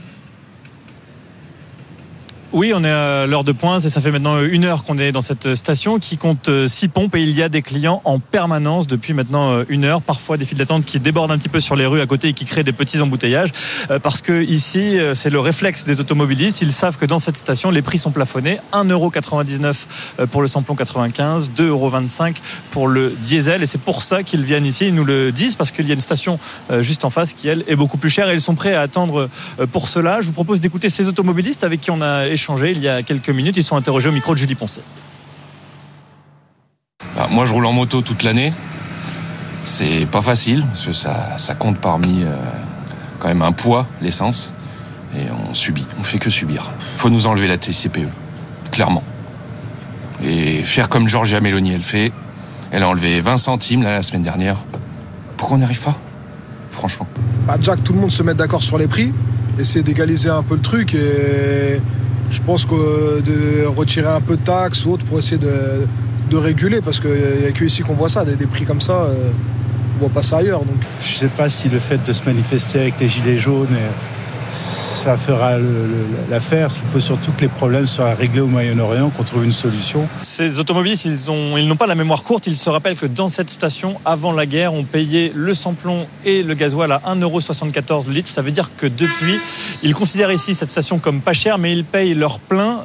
Oui, on est à l'heure de pointe et ça fait maintenant une heure qu'on est dans cette station qui compte six pompes et il y a des clients en permanence depuis maintenant une heure. Parfois des files d'attente qui débordent un petit peu sur les rues à côté et qui créent des petits embouteillages parce que ici, c'est le réflexe des automobilistes. Ils savent que dans cette station, les prix sont plafonnés. un euro quatre-vingt-dix-neuf pour le samplon quatre-vingt-quinze, deux euros vingt-cinq pour le diesel et c'est pour ça qu'ils viennent ici. Ils nous le disent parce qu'il y a une station juste en face qui, elle, est beaucoup plus chère et ils sont prêts à attendre pour cela. Je vous propose d'écouter ces automobilistes avec qui on a échangé il y a quelques minutes. Ils sont interrogés au micro de Julie Poncet. Bah, moi, je roule en moto toute l'année. C'est pas facile parce que ça, ça compte parmi euh, quand même un poids, l'essence. Et on subit, on fait que subir. Il faut nous enlever la T I C P E, clairement. Et faire comme Giorgia Meloni, elle fait. Elle a enlevé vingt centimes là, la semaine dernière. Pourquoi on n'y arrive pas? Franchement. Bah, déjà que tout le monde se mette d'accord sur les prix, essayer d'égaliser un peu le truc et je pense que de retirer un peu de taxes ou autre pour essayer de, de réguler, parce qu'il n'y a que ici qu'on voit ça, des, des prix comme ça, euh, on voit pas ça ailleurs. Donc. Je ne sais pas si le fait de se manifester avec les gilets jaunes, ça fera l'affaire. Ce qu'il faut surtout que les problèmes soient réglés au Moyen-Orient, qu'on trouve une solution. Ces automobilistes, ils ont, ils n'ont pas la mémoire courte. Ils se rappellent que dans cette station, avant la guerre, on payait le samplon et le gasoil à un euro soixante-quatorze le litre. Ça veut dire que depuis, ils considèrent ici cette station comme pas chère, mais ils payent leur plein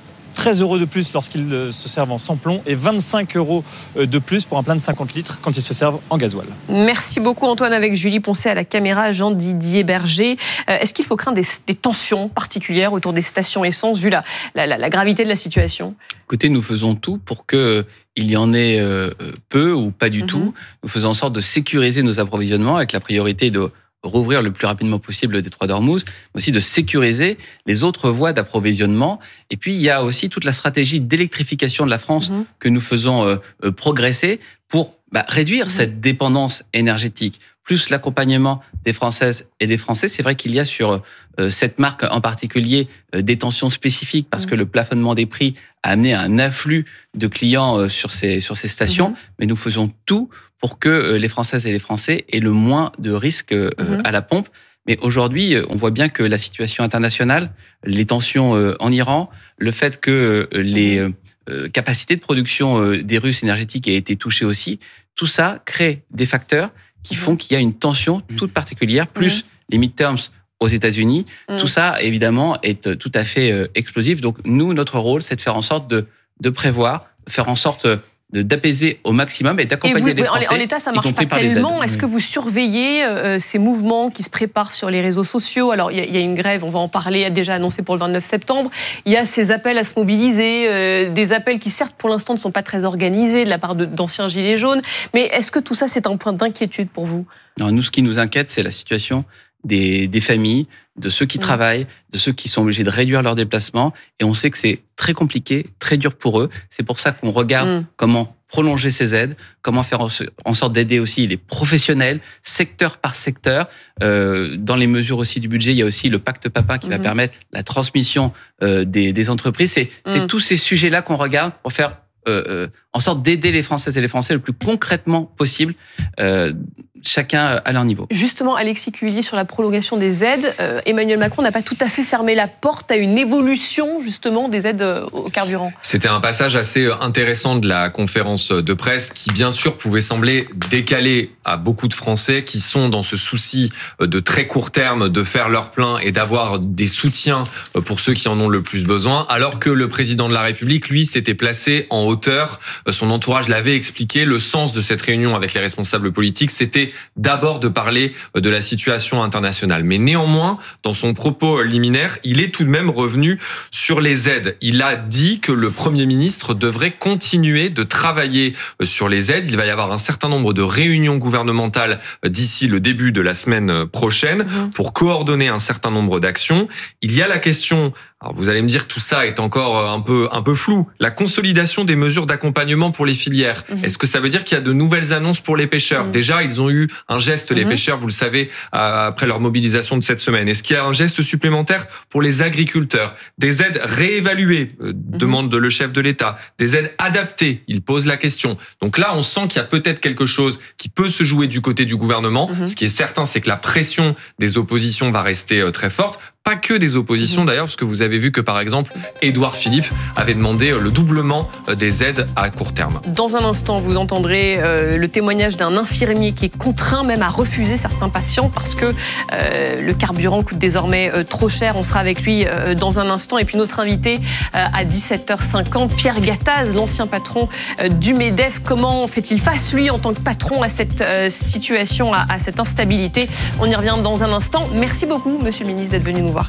treize euros de plus lorsqu'ils se servent en sans-plomb et vingt-cinq euros de plus pour un plein de cinquante litres quand ils se servent en gasoil. Merci beaucoup Antoine, avec Julie Poncet à la caméra, Jean-Didier Berger. Euh, est-ce qu'il faut craindre des, des tensions particulières autour des stations essence vu la, la, la, la gravité de la situation ? Écoutez, nous faisons tout pour que il y en ait euh, peu ou pas du mm-hmm. tout. Nous faisons en sorte de sécuriser nos approvisionnements avec la priorité de rouvrir le plus rapidement possible le détroit d'Ormuz, mais aussi de sécuriser les autres voies d'approvisionnement. Et puis, il y a aussi toute la stratégie d'électrification de la France mmh. que nous faisons euh, euh, progresser pour bah, réduire mmh. cette dépendance énergétique. Plus l'accompagnement des Françaises et des Français. C'est vrai qu'il y a sur euh, cette marque en particulier euh, des tensions spécifiques parce mmh. que le plafonnement des prix a amené à un afflux de clients euh, sur ces, sur ces stations. Mmh. Mais nous faisons tout pour que les Françaises et les Français aient le moins de risques euh, mmh. à la pompe. Mais aujourd'hui, on voit bien que la situation internationale, les tensions euh, en Iran, le fait que euh, les euh, capacités de production euh, des Russes énergétiques aient été touchées aussi, tout ça crée des facteurs qui mmh. font qu'il y a une tension toute particulière, plus mmh. les midterms aux États-Unis. Mmh. Tout ça, évidemment, est tout à fait euh, explosif. Donc, nous, notre rôle, c'est de faire en sorte de, de prévoir, faire en sorte de, d'apaiser au maximum et d'accompagner et vous, les Français. En l'état, ça ne marche pas tellement. Est-ce que vous surveillez euh, ces mouvements qui se préparent sur les réseaux sociaux ? Alors, il y, y a une grève, on va en parler, déjà annoncée pour le vingt-neuf septembre. Il y a ces appels à se mobiliser, euh, des appels qui, certes, pour l'instant, ne sont pas très organisés de la part de, d'anciens gilets jaunes. Mais est-ce que tout ça, c'est un point d'inquiétude pour vous ? Non, nous, ce qui nous inquiète, c'est la situation des, des familles, de ceux qui mmh. travaillent, de ceux qui sont obligés de réduire leurs déplacements. Et on sait que c'est très compliqué, très dur pour eux. C'est pour ça qu'on regarde mmh. comment prolonger ces aides, comment faire en sorte d'aider aussi les professionnels, secteur par secteur. Euh, dans les mesures aussi du budget, il y a aussi le pacte Papin qui mmh. va permettre la transmission euh, des, des entreprises. C'est, mmh. c'est tous ces sujets-là qu'on regarde pour faire euh, euh, en sorte d'aider les Françaises et les Français le plus concrètement possible, euh, chacun à leur niveau. Justement, Alexis Cuvillier, sur la prolongation des aides, euh, Emmanuel Macron n'a pas tout à fait fermé la porte à une évolution justement des aides au carburant. C'était un passage assez intéressant de la conférence de presse qui, bien sûr, pouvait sembler décalé à beaucoup de Français qui sont dans ce souci de très court terme de faire leur plein et d'avoir des soutiens pour ceux qui en ont le plus besoin, alors que le président de la République, lui, s'était placé en hauteur. Son entourage l'avait expliqué. Le sens de cette réunion avec les responsables politiques, c'était d'abord de parler de la situation internationale. Mais néanmoins, dans son propos liminaire, il est tout de même revenu sur les aides. Il a dit que le Premier ministre devrait continuer de travailler sur les aides. Il va y avoir un certain nombre de réunions gouvernementales d'ici le début de la semaine prochaine pour coordonner un certain nombre d'actions. Il y a la question... Alors vous allez me dire, tout ça est encore un peu un peu flou. La consolidation des mesures d'accompagnement pour les filières. Mmh. Est-ce que ça veut dire qu'il y a de nouvelles annonces pour les pêcheurs ? Mmh. Déjà, ils ont eu un geste, les mmh. pêcheurs, vous le savez, après leur mobilisation de cette semaine. Est-ce qu'il y a un geste supplémentaire pour les agriculteurs ? Des aides réévaluées, euh, mmh. demande le chef de l'État. Des aides adaptées, il pose la question. Donc là, on sent qu'il y a peut-être quelque chose qui peut se jouer du côté du gouvernement. Mmh. Ce qui est certain, c'est que la pression des oppositions va rester très forte. Pas que des oppositions d'ailleurs, parce que vous avez vu que par exemple, Édouard Philippe avait demandé le doublement des aides à court terme. Dans un instant, vous entendrez euh, le témoignage d'un infirmier qui est contraint même à refuser certains patients parce que euh, le carburant coûte désormais euh, trop cher. On sera avec lui euh, dans un instant. Et puis notre invité euh, à dix-sept heures cinquante, Pierre Gattaz, l'ancien patron euh, du MEDEF. Comment fait-il face, lui, en tant que patron, à cette euh, situation, à, à cette instabilité ? On y revient dans un instant. Merci beaucoup, monsieur le ministre, d'être venu nous voir.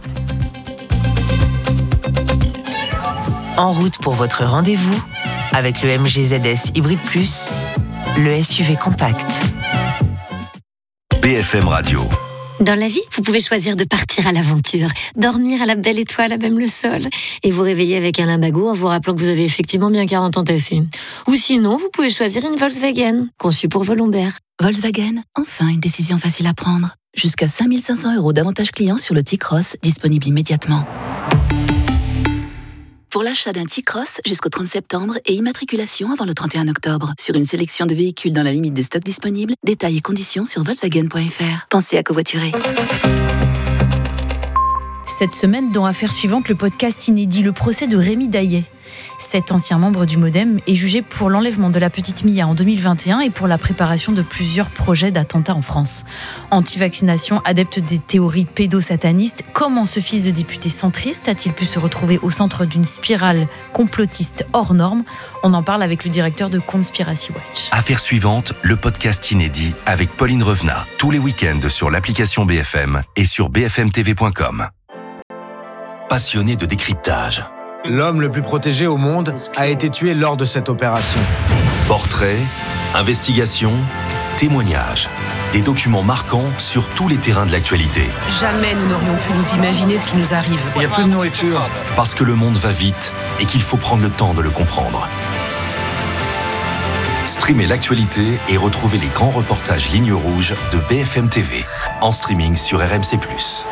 En route pour votre rendez-vous avec le M G Z S Hybrid Plus, le S U V compact. B F M Radio. Dans la vie, vous pouvez choisir de partir à l'aventure, dormir à la belle étoile à même le sol, et vous réveiller avec un lumbago en vous rappelant que vous avez effectivement bien quarante ans tassés. Ou sinon, vous pouvez choisir une Volkswagen, conçue pour vos lombaires. Volkswagen, enfin une décision facile à prendre. Jusqu'à cinq mille cinq cents euros d'avantages clients sur le T-Cross, disponible immédiatement. Pour l'achat d'un T-Cross jusqu'au trente septembre et immatriculation avant le trente et un octobre. Sur une sélection de véhicules dans la limite des stocks disponibles, détails et conditions sur volkswagen point f r. Pensez à covoiturer. Cette semaine, dans Affaires suivantes, le podcast inédit Le procès de Rémi Daillet. Cet ancien membre du MoDem est jugé pour l'enlèvement de la petite Mia en deux mille vingt et un et pour la préparation de plusieurs projets d'attentats en France. Anti-vaccination, adepte des théories pédosatanistes, comment ce fils de député centriste a-t-il pu se retrouver au centre d'une spirale complotiste hors norme ? On en parle avec le directeur de Conspiracy Watch. Affaire suivante, le podcast inédit avec Pauline Revenat, tous les week-ends sur l'application B F M et sur b f m t v point com. Passionné de décryptage. L'homme le plus protégé au monde a été tué lors de cette opération. Portraits, investigations, témoignages. Des documents marquants sur tous les terrains de l'actualité. Jamais nous n'aurions pu nous imaginer ce qui nous arrive. Il n'y a plus de nourriture. Parce que le monde va vite et qu'il faut prendre le temps de le comprendre. Streamez l'actualité et retrouvez les grands reportages Ligne Rouge de B F M T V. En streaming sur R M C plus.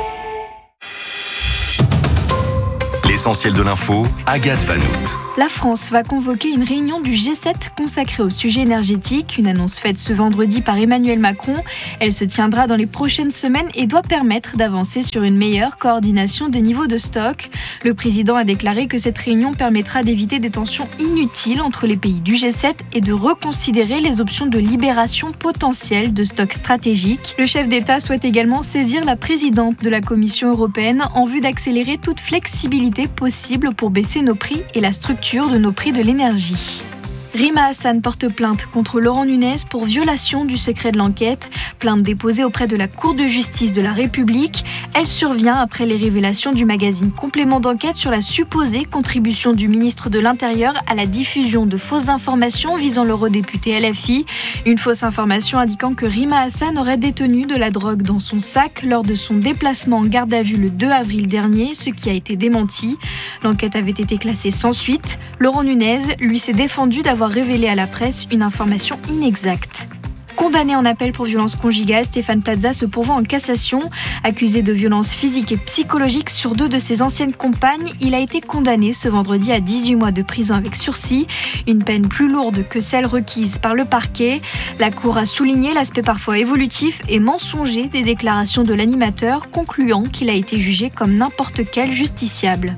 L'essentiel de l'info, Agathe Vanout. La France va convoquer une réunion du G sept consacrée au sujet énergétique, une annonce faite ce vendredi par Emmanuel Macron. Elle se tiendra dans les prochaines semaines et doit permettre d'avancer sur une meilleure coordination des niveaux de stock. Le président a déclaré que cette réunion permettra d'éviter des tensions inutiles entre les pays du G sept et de reconsidérer les options de libération potentielle de stocks stratégiques. Le chef d'État souhaite également saisir la présidente de la Commission européenne en vue d'accélérer toute flexibilité possible pour baisser nos prix et la structure de nos prix de l'énergie. Rima Hassan porte plainte contre Laurent Nunez pour violation du secret de l'enquête. Plainte déposée auprès de la Cour de justice de la République. Elle survient après les révélations du magazine Complément d'enquête sur la supposée contribution du ministre de l'Intérieur à la diffusion de fausses informations visant l'eurodéputé L F I. Une fausse information indiquant que Rima Hassan aurait détenu de la drogue dans son sac lors de son déplacement en garde à vue le deux avril dernier, ce qui a été démenti. L'enquête avait été classée sans suite. Laurent Nunez, lui, s'est défendu d'avoir révélé à la presse une information inexacte. Condamné en appel pour violence conjugale, Stéphane Plaza se pourvoit en cassation. Accusé de violences physiques et psychologiques sur deux de ses anciennes compagnes, il a été condamné ce vendredi à dix-huit mois de prison avec sursis, une peine plus lourde que celle requise par le parquet. La Cour a souligné l'aspect parfois évolutif et mensonger des déclarations de l'animateur, concluant qu'il a été jugé comme n'importe quel justiciable.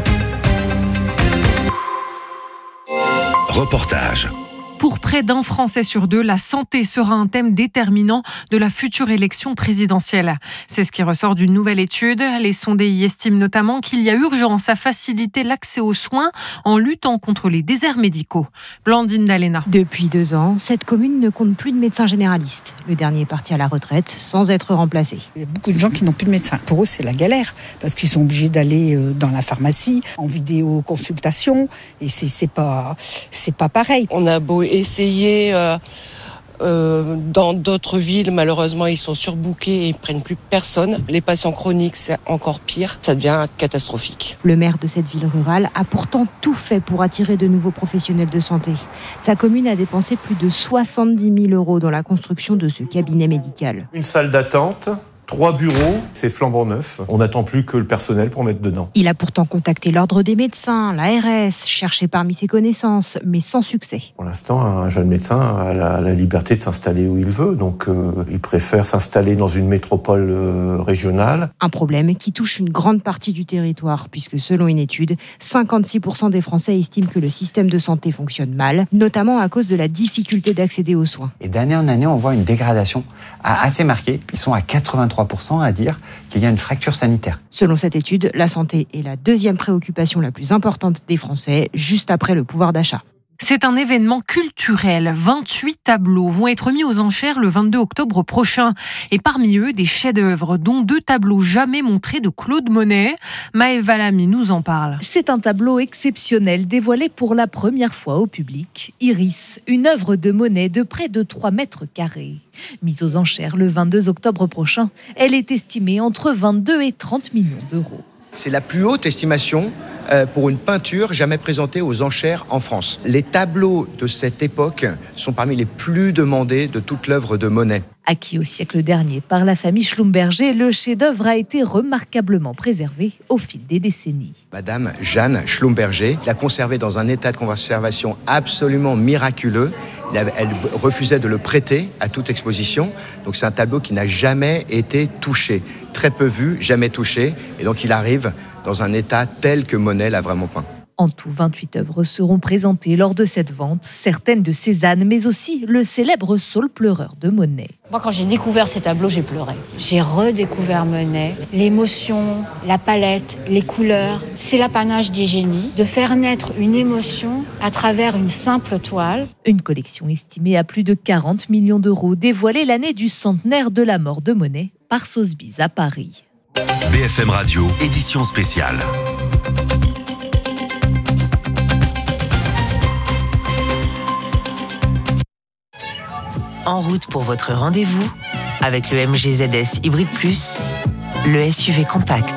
Reportage. Pour près d'un Français sur deux, la santé sera un thème déterminant de la future élection présidentielle. C'est ce qui ressort d'une nouvelle étude. Les sondés y estiment notamment qu'il y a urgence à faciliter l'accès aux soins en luttant contre les déserts médicaux. Blandine Dalena. Depuis deux ans, cette commune ne compte plus de médecins généralistes. Le dernier est parti à la retraite sans être remplacé. Il y a beaucoup de gens qui n'ont plus de médecin. Pour eux, c'est la galère parce qu'ils sont obligés d'aller dans la pharmacie, en vidéoconsultation, et c'est, c'est pas, c'est pas pareil. On a beau essayer euh, euh, dans d'autres villes, malheureusement ils sont surbookés et ils prennent plus personne. Les patients chroniques, c'est encore pire, ça devient catastrophique. Le maire de cette ville rurale a pourtant tout fait pour attirer de nouveaux professionnels de santé. Sa commune a dépensé plus de soixante-dix mille euros dans la construction de ce cabinet médical. Une salle d'attente, trois bureaux, c'est flambant neuf. On n'attend plus que le personnel pour mettre dedans. Il a pourtant contacté l'ordre des médecins, l'A R S, cherché parmi ses connaissances, mais sans succès. Pour l'instant, un jeune médecin a la, la liberté de s'installer où il veut, donc euh, il préfère s'installer dans une métropole euh, régionale. Un problème qui touche une grande partie du territoire, puisque selon une étude, cinquante-six pour cent des Français estiment que le système de santé fonctionne mal, notamment à cause de la difficulté d'accéder aux soins. Et d'année en année, on voit une dégradation assez marquée. Ils sont à quatre-vingt-trois pour cent à dire qu'il y a une fracture sanitaire. Selon cette étude, la santé est la deuxième préoccupation la plus importante des Français, juste après le pouvoir d'achat. C'est un événement culturel. vingt-huit tableaux vont être mis aux enchères le vingt-deux octobre prochain. Et parmi eux, des chefs-d'œuvre, dont deux tableaux jamais montrés de Claude Monet. Maëva Lamy nous en parle. C'est un tableau exceptionnel dévoilé pour la première fois au public. Iris, une œuvre de Monet de près de trois mètres carrés. Mise aux enchères le vingt-deux octobre prochain, elle est estimée entre vingt-deux et trente millions d'euros. C'est la plus haute estimation pour une peinture jamais présentée aux enchères en France. Les tableaux de cette époque sont parmi les plus demandés de toute l'œuvre de Monet. Acquis au siècle dernier par la famille Schlumberger, le chef-d'œuvre a été remarquablement préservé au fil des décennies. Madame Jeanne Schlumberger l'a conservé dans un état de conservation absolument miraculeux. Elle refusait de le prêter à toute exposition. Donc c'est un tableau qui n'a jamais été touché. Très peu vu, jamais touché. Et donc il arrive dans un état tel que Monet l'a vraiment peint. En tout, vingt-huit œuvres seront présentées lors de cette vente, certaines de Cézanne, mais aussi le célèbre Saule pleureur de Monet. Moi, quand j'ai découvert ces tableaux, j'ai pleuré. J'ai redécouvert Monet, l'émotion, la palette, les couleurs. C'est l'apanage des génies de faire naître une émotion à travers une simple toile. Une collection estimée à plus de quarante millions d'euros, dévoilée l'année du centenaire de la mort de Monet par Sotheby's à Paris. B F M Radio, édition spéciale. En route pour votre rendez-vous avec le M G Z S Hybrid Plus, le S U V compact.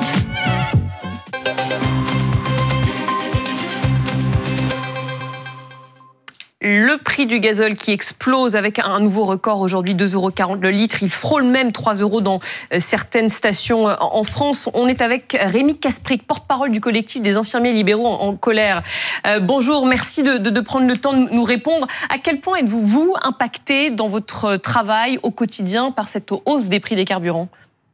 Le prix du gazole qui explose avec un nouveau record aujourd'hui, deux euros quarante le litre. Il frôle même trois euros dans certaines stations en France. On est avec Rémi Kasprick, porte-parole du collectif des infirmiers libéraux en, en colère. Euh, bonjour, merci de, de, de prendre le temps de nous répondre. À quel point êtes-vous, vous, impacté dans votre travail au quotidien par cette hausse des prix des carburants ?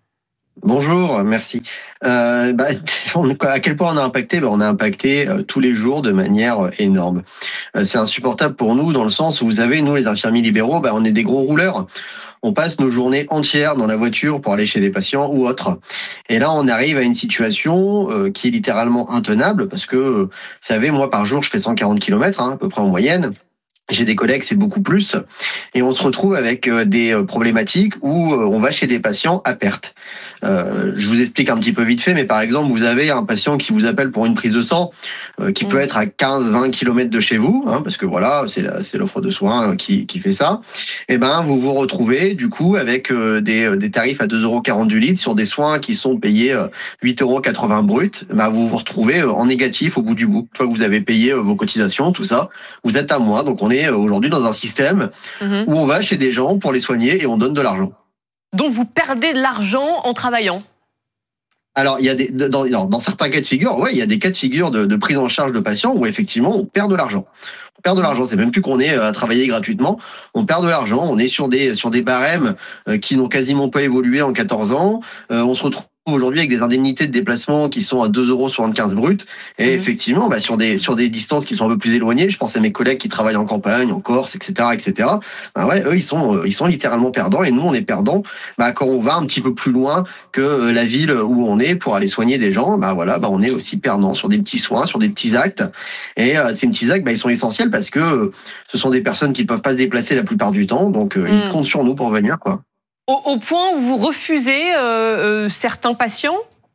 Bonjour, merci. Euh, bah, à quel point on a impacté ? bah, On a impacté euh, tous les jours de manière euh, énorme. Euh, c'est insupportable pour nous dans le sens où, vous savez, nous les infirmiers libéraux, bah, on est des gros rouleurs. On passe nos journées entières dans la voiture pour aller chez des patients ou autres. Et là, on arrive à une situation euh, qui est littéralement intenable parce que, euh, vous savez, moi par jour, je fais cent quarante kilomètres, hein, à peu près en moyenne. J'ai des collègues, c'est beaucoup plus. Et on se retrouve avec des problématiques où on va chez des patients à perte. Euh, je vous explique un petit peu vite fait, mais par exemple, vous avez un patient qui vous appelle pour une prise de sang, euh, qui mmh. peut être à quinze à vingt kilomètres de chez vous, hein, parce que voilà, c'est, la, c'est l'offre de soins qui, qui fait ça. Et ben, vous vous retrouvez, du coup, avec euh, des, des tarifs à deux euros quarante du litre sur des soins qui sont payés euh, huit euros quatre-vingts brut. Ben, vous vous retrouvez en négatif au bout du bout. Une fois que vous avez payé euh, vos cotisations, tout ça, vous êtes à moins. Donc, on est aujourd'hui dans un système mmh. où on va chez des gens pour les soigner et on donne de l'argent. Donc vous perdez de l'argent en travaillant ? Alors, il y a des, dans, dans certains cas de figure, ouais, il y a des cas de figure de, de prise en charge de patients où effectivement on perd de l'argent. On perd de l'argent, c'est même plus qu'on est à travailler gratuitement, on perd de l'argent, on est sur des, sur des barèmes qui n'ont quasiment pas évolué en quatorze ans, euh, on se retrouve aujourd'hui avec des indemnités de déplacement qui sont à deux euros soixante-quinze brut. Et mmh. effectivement, bah, sur des, sur des distances qui sont un peu plus éloignées, je pense à mes collègues qui travaillent en campagne, en Corse, et cetera, et cetera. Bah ouais, eux, ils sont, ils sont littéralement perdants et nous, on est perdants, bah, quand on va un petit peu plus loin que la ville où on est pour aller soigner des gens, bah voilà, bah, on est aussi perdants sur des petits soins, sur des petits actes. Et euh, ces petits actes, bah, ils sont essentiels parce que euh, ce sont des personnes qui peuvent pas se déplacer la plupart du temps, donc euh, mmh. ils comptent sur nous pour venir, quoi. Au, au point où vous refusez euh, euh, certains patients ?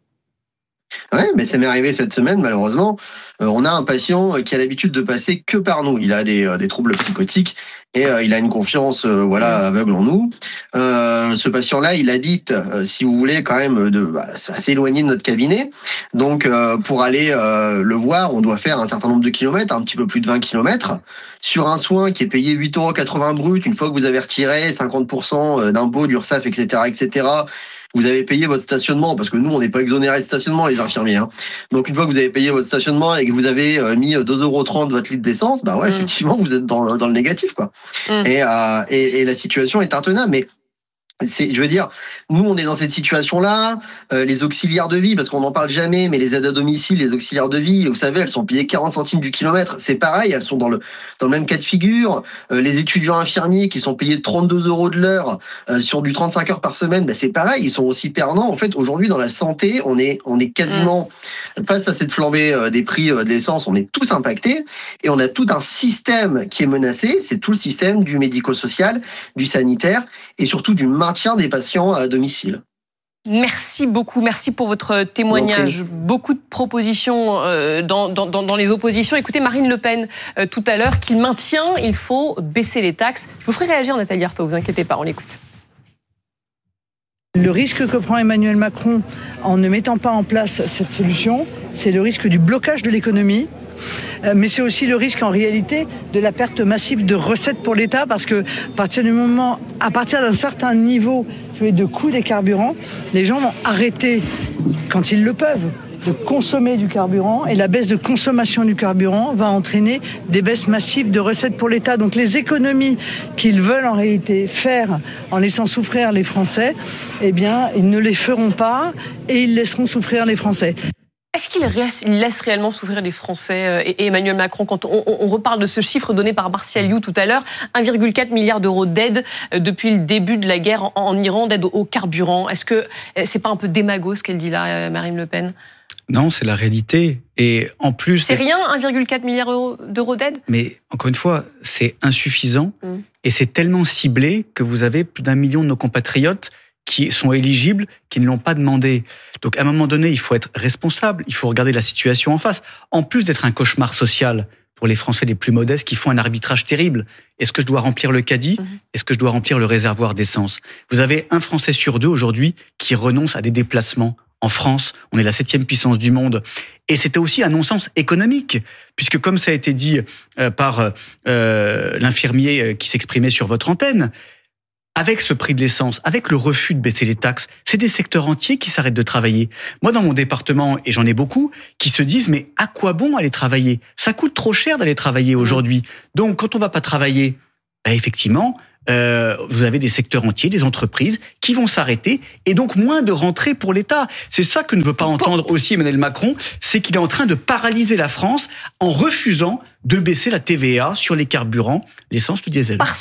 Oui, mais ça m'est arrivé cette semaine, malheureusement. Euh, on a un patient qui a l'habitude de passer que par nous. Il a des, euh, des troubles psychotiques et euh, il a une confiance euh, voilà, aveugle en nous. Euh, ce patient-là, il habite, euh, si vous voulez, quand même de, bah, assez éloigné de notre cabinet. Donc, euh, pour aller euh, le voir, on doit faire un certain nombre de kilomètres, un petit peu plus de vingt kilomètres, sur un soin qui est payé huit euros quatre-vingts brut, une fois que vous avez retiré cinquante pour cent d'impôts, d'URSSAF, et cetera, et cetera, vous avez payé votre stationnement, parce que nous, on n'est pas exonérés de stationnement, les infirmiers. Hein. Donc, une fois que vous avez payé votre stationnement et que vous avez mis deux euros trente votre litre d'essence, bah ouais, mmh. effectivement, vous êtes dans, dans le négatif, quoi. Mmh. Et, euh, et, et la situation est intenable. Mais c'est, je veux dire, nous, on est dans cette situation-là. Euh, les auxiliaires de vie, parce qu'on n'en parle jamais, mais les aides à domicile, les auxiliaires de vie, vous savez, elles sont payées quarante centimes du kilomètre. C'est pareil, elles sont dans le dans le même cas de figure. Euh, les étudiants infirmiers qui sont payés trente-deux euros de l'heure euh, sur du trente-cinq heures par semaine, ben c'est pareil, ils sont aussi perdants. En fait, aujourd'hui, dans la santé, on est on est quasiment mmh. face à cette flambée euh, des prix euh, de l'essence, on est tous impactés et on a tout un système qui est menacé. C'est tout le système du médico-social, du sanitaire et surtout du maintien des patients à domicile. Merci beaucoup, merci pour votre témoignage. Beaucoup de propositions euh, dans, dans, dans les oppositions. Écoutez Marine Le Pen euh, tout à l'heure, qu'il maintient, il faut baisser les taxes. Je vous ferai réagir Nathalie Arthaud, vous inquiétez pas, on l'écoute. Le risque que prend Emmanuel Macron en ne mettant pas en place cette solution, c'est le risque du blocage de l'économie. Mais c'est aussi le risque en réalité de la perte massive de recettes pour l'État parce que à partir du moment, à partir d'un certain niveau de coût des carburants, les gens vont arrêter, quand ils le peuvent, de consommer du carburant et la baisse de consommation du carburant va entraîner des baisses massives de recettes pour l'État. Donc les économies qu'ils veulent en réalité faire en laissant souffrir les Français, eh bien ils ne les feront pas et ils laisseront souffrir les Français. Est-ce qu'il laisse réellement souffrir les Français et Emmanuel Macron quand on, on reparle de ce chiffre donné par Martial You tout à l'heure, un virgule quatre milliard d'euros d'aide depuis le début de la guerre en, en Iran, d'aide au carburant. Est-ce que c'est pas un peu démago ce qu'elle dit là, Marine Le Pen ? Non, c'est la réalité. Et en plus... C'est rien, un virgule quatre milliard d'euros d'aide ? Mais encore une fois, c'est insuffisant mmh. et c'est tellement ciblé que vous avez plus d'un million de nos compatriotes qui sont éligibles, qui ne l'ont pas demandé. Donc à un moment donné, il faut être responsable, il faut regarder la situation en face. En plus d'être un cauchemar social pour les Français les plus modestes qui font un arbitrage terrible. Est-ce que je dois remplir le caddie ? Mmh. Est-ce que je dois remplir le réservoir d'essence ? Vous avez un Français sur deux aujourd'hui qui renonce à des déplacements. En France, on est la septième puissance du monde. Et c'était aussi un non-sens économique, puisque comme ça a été dit euh, par euh, l'infirmier qui s'exprimait sur votre antenne, avec ce prix de l'essence, avec le refus de baisser les taxes, c'est des secteurs entiers qui s'arrêtent de travailler. Moi, dans mon département, et j'en ai beaucoup, qui se disent « mais à quoi bon aller travailler ? Ça coûte trop cher d'aller travailler aujourd'hui. » Donc, quand on ne va pas travailler, bah, effectivement, euh, vous avez des secteurs entiers, des entreprises qui vont s'arrêter, et donc moins de rentrées pour l'État. C'est ça que ne veut pas entendre aussi Emmanuel Macron, c'est qu'il est en train de paralyser la France en refusant de baisser la T V A sur les carburants, l'essence, le diesel.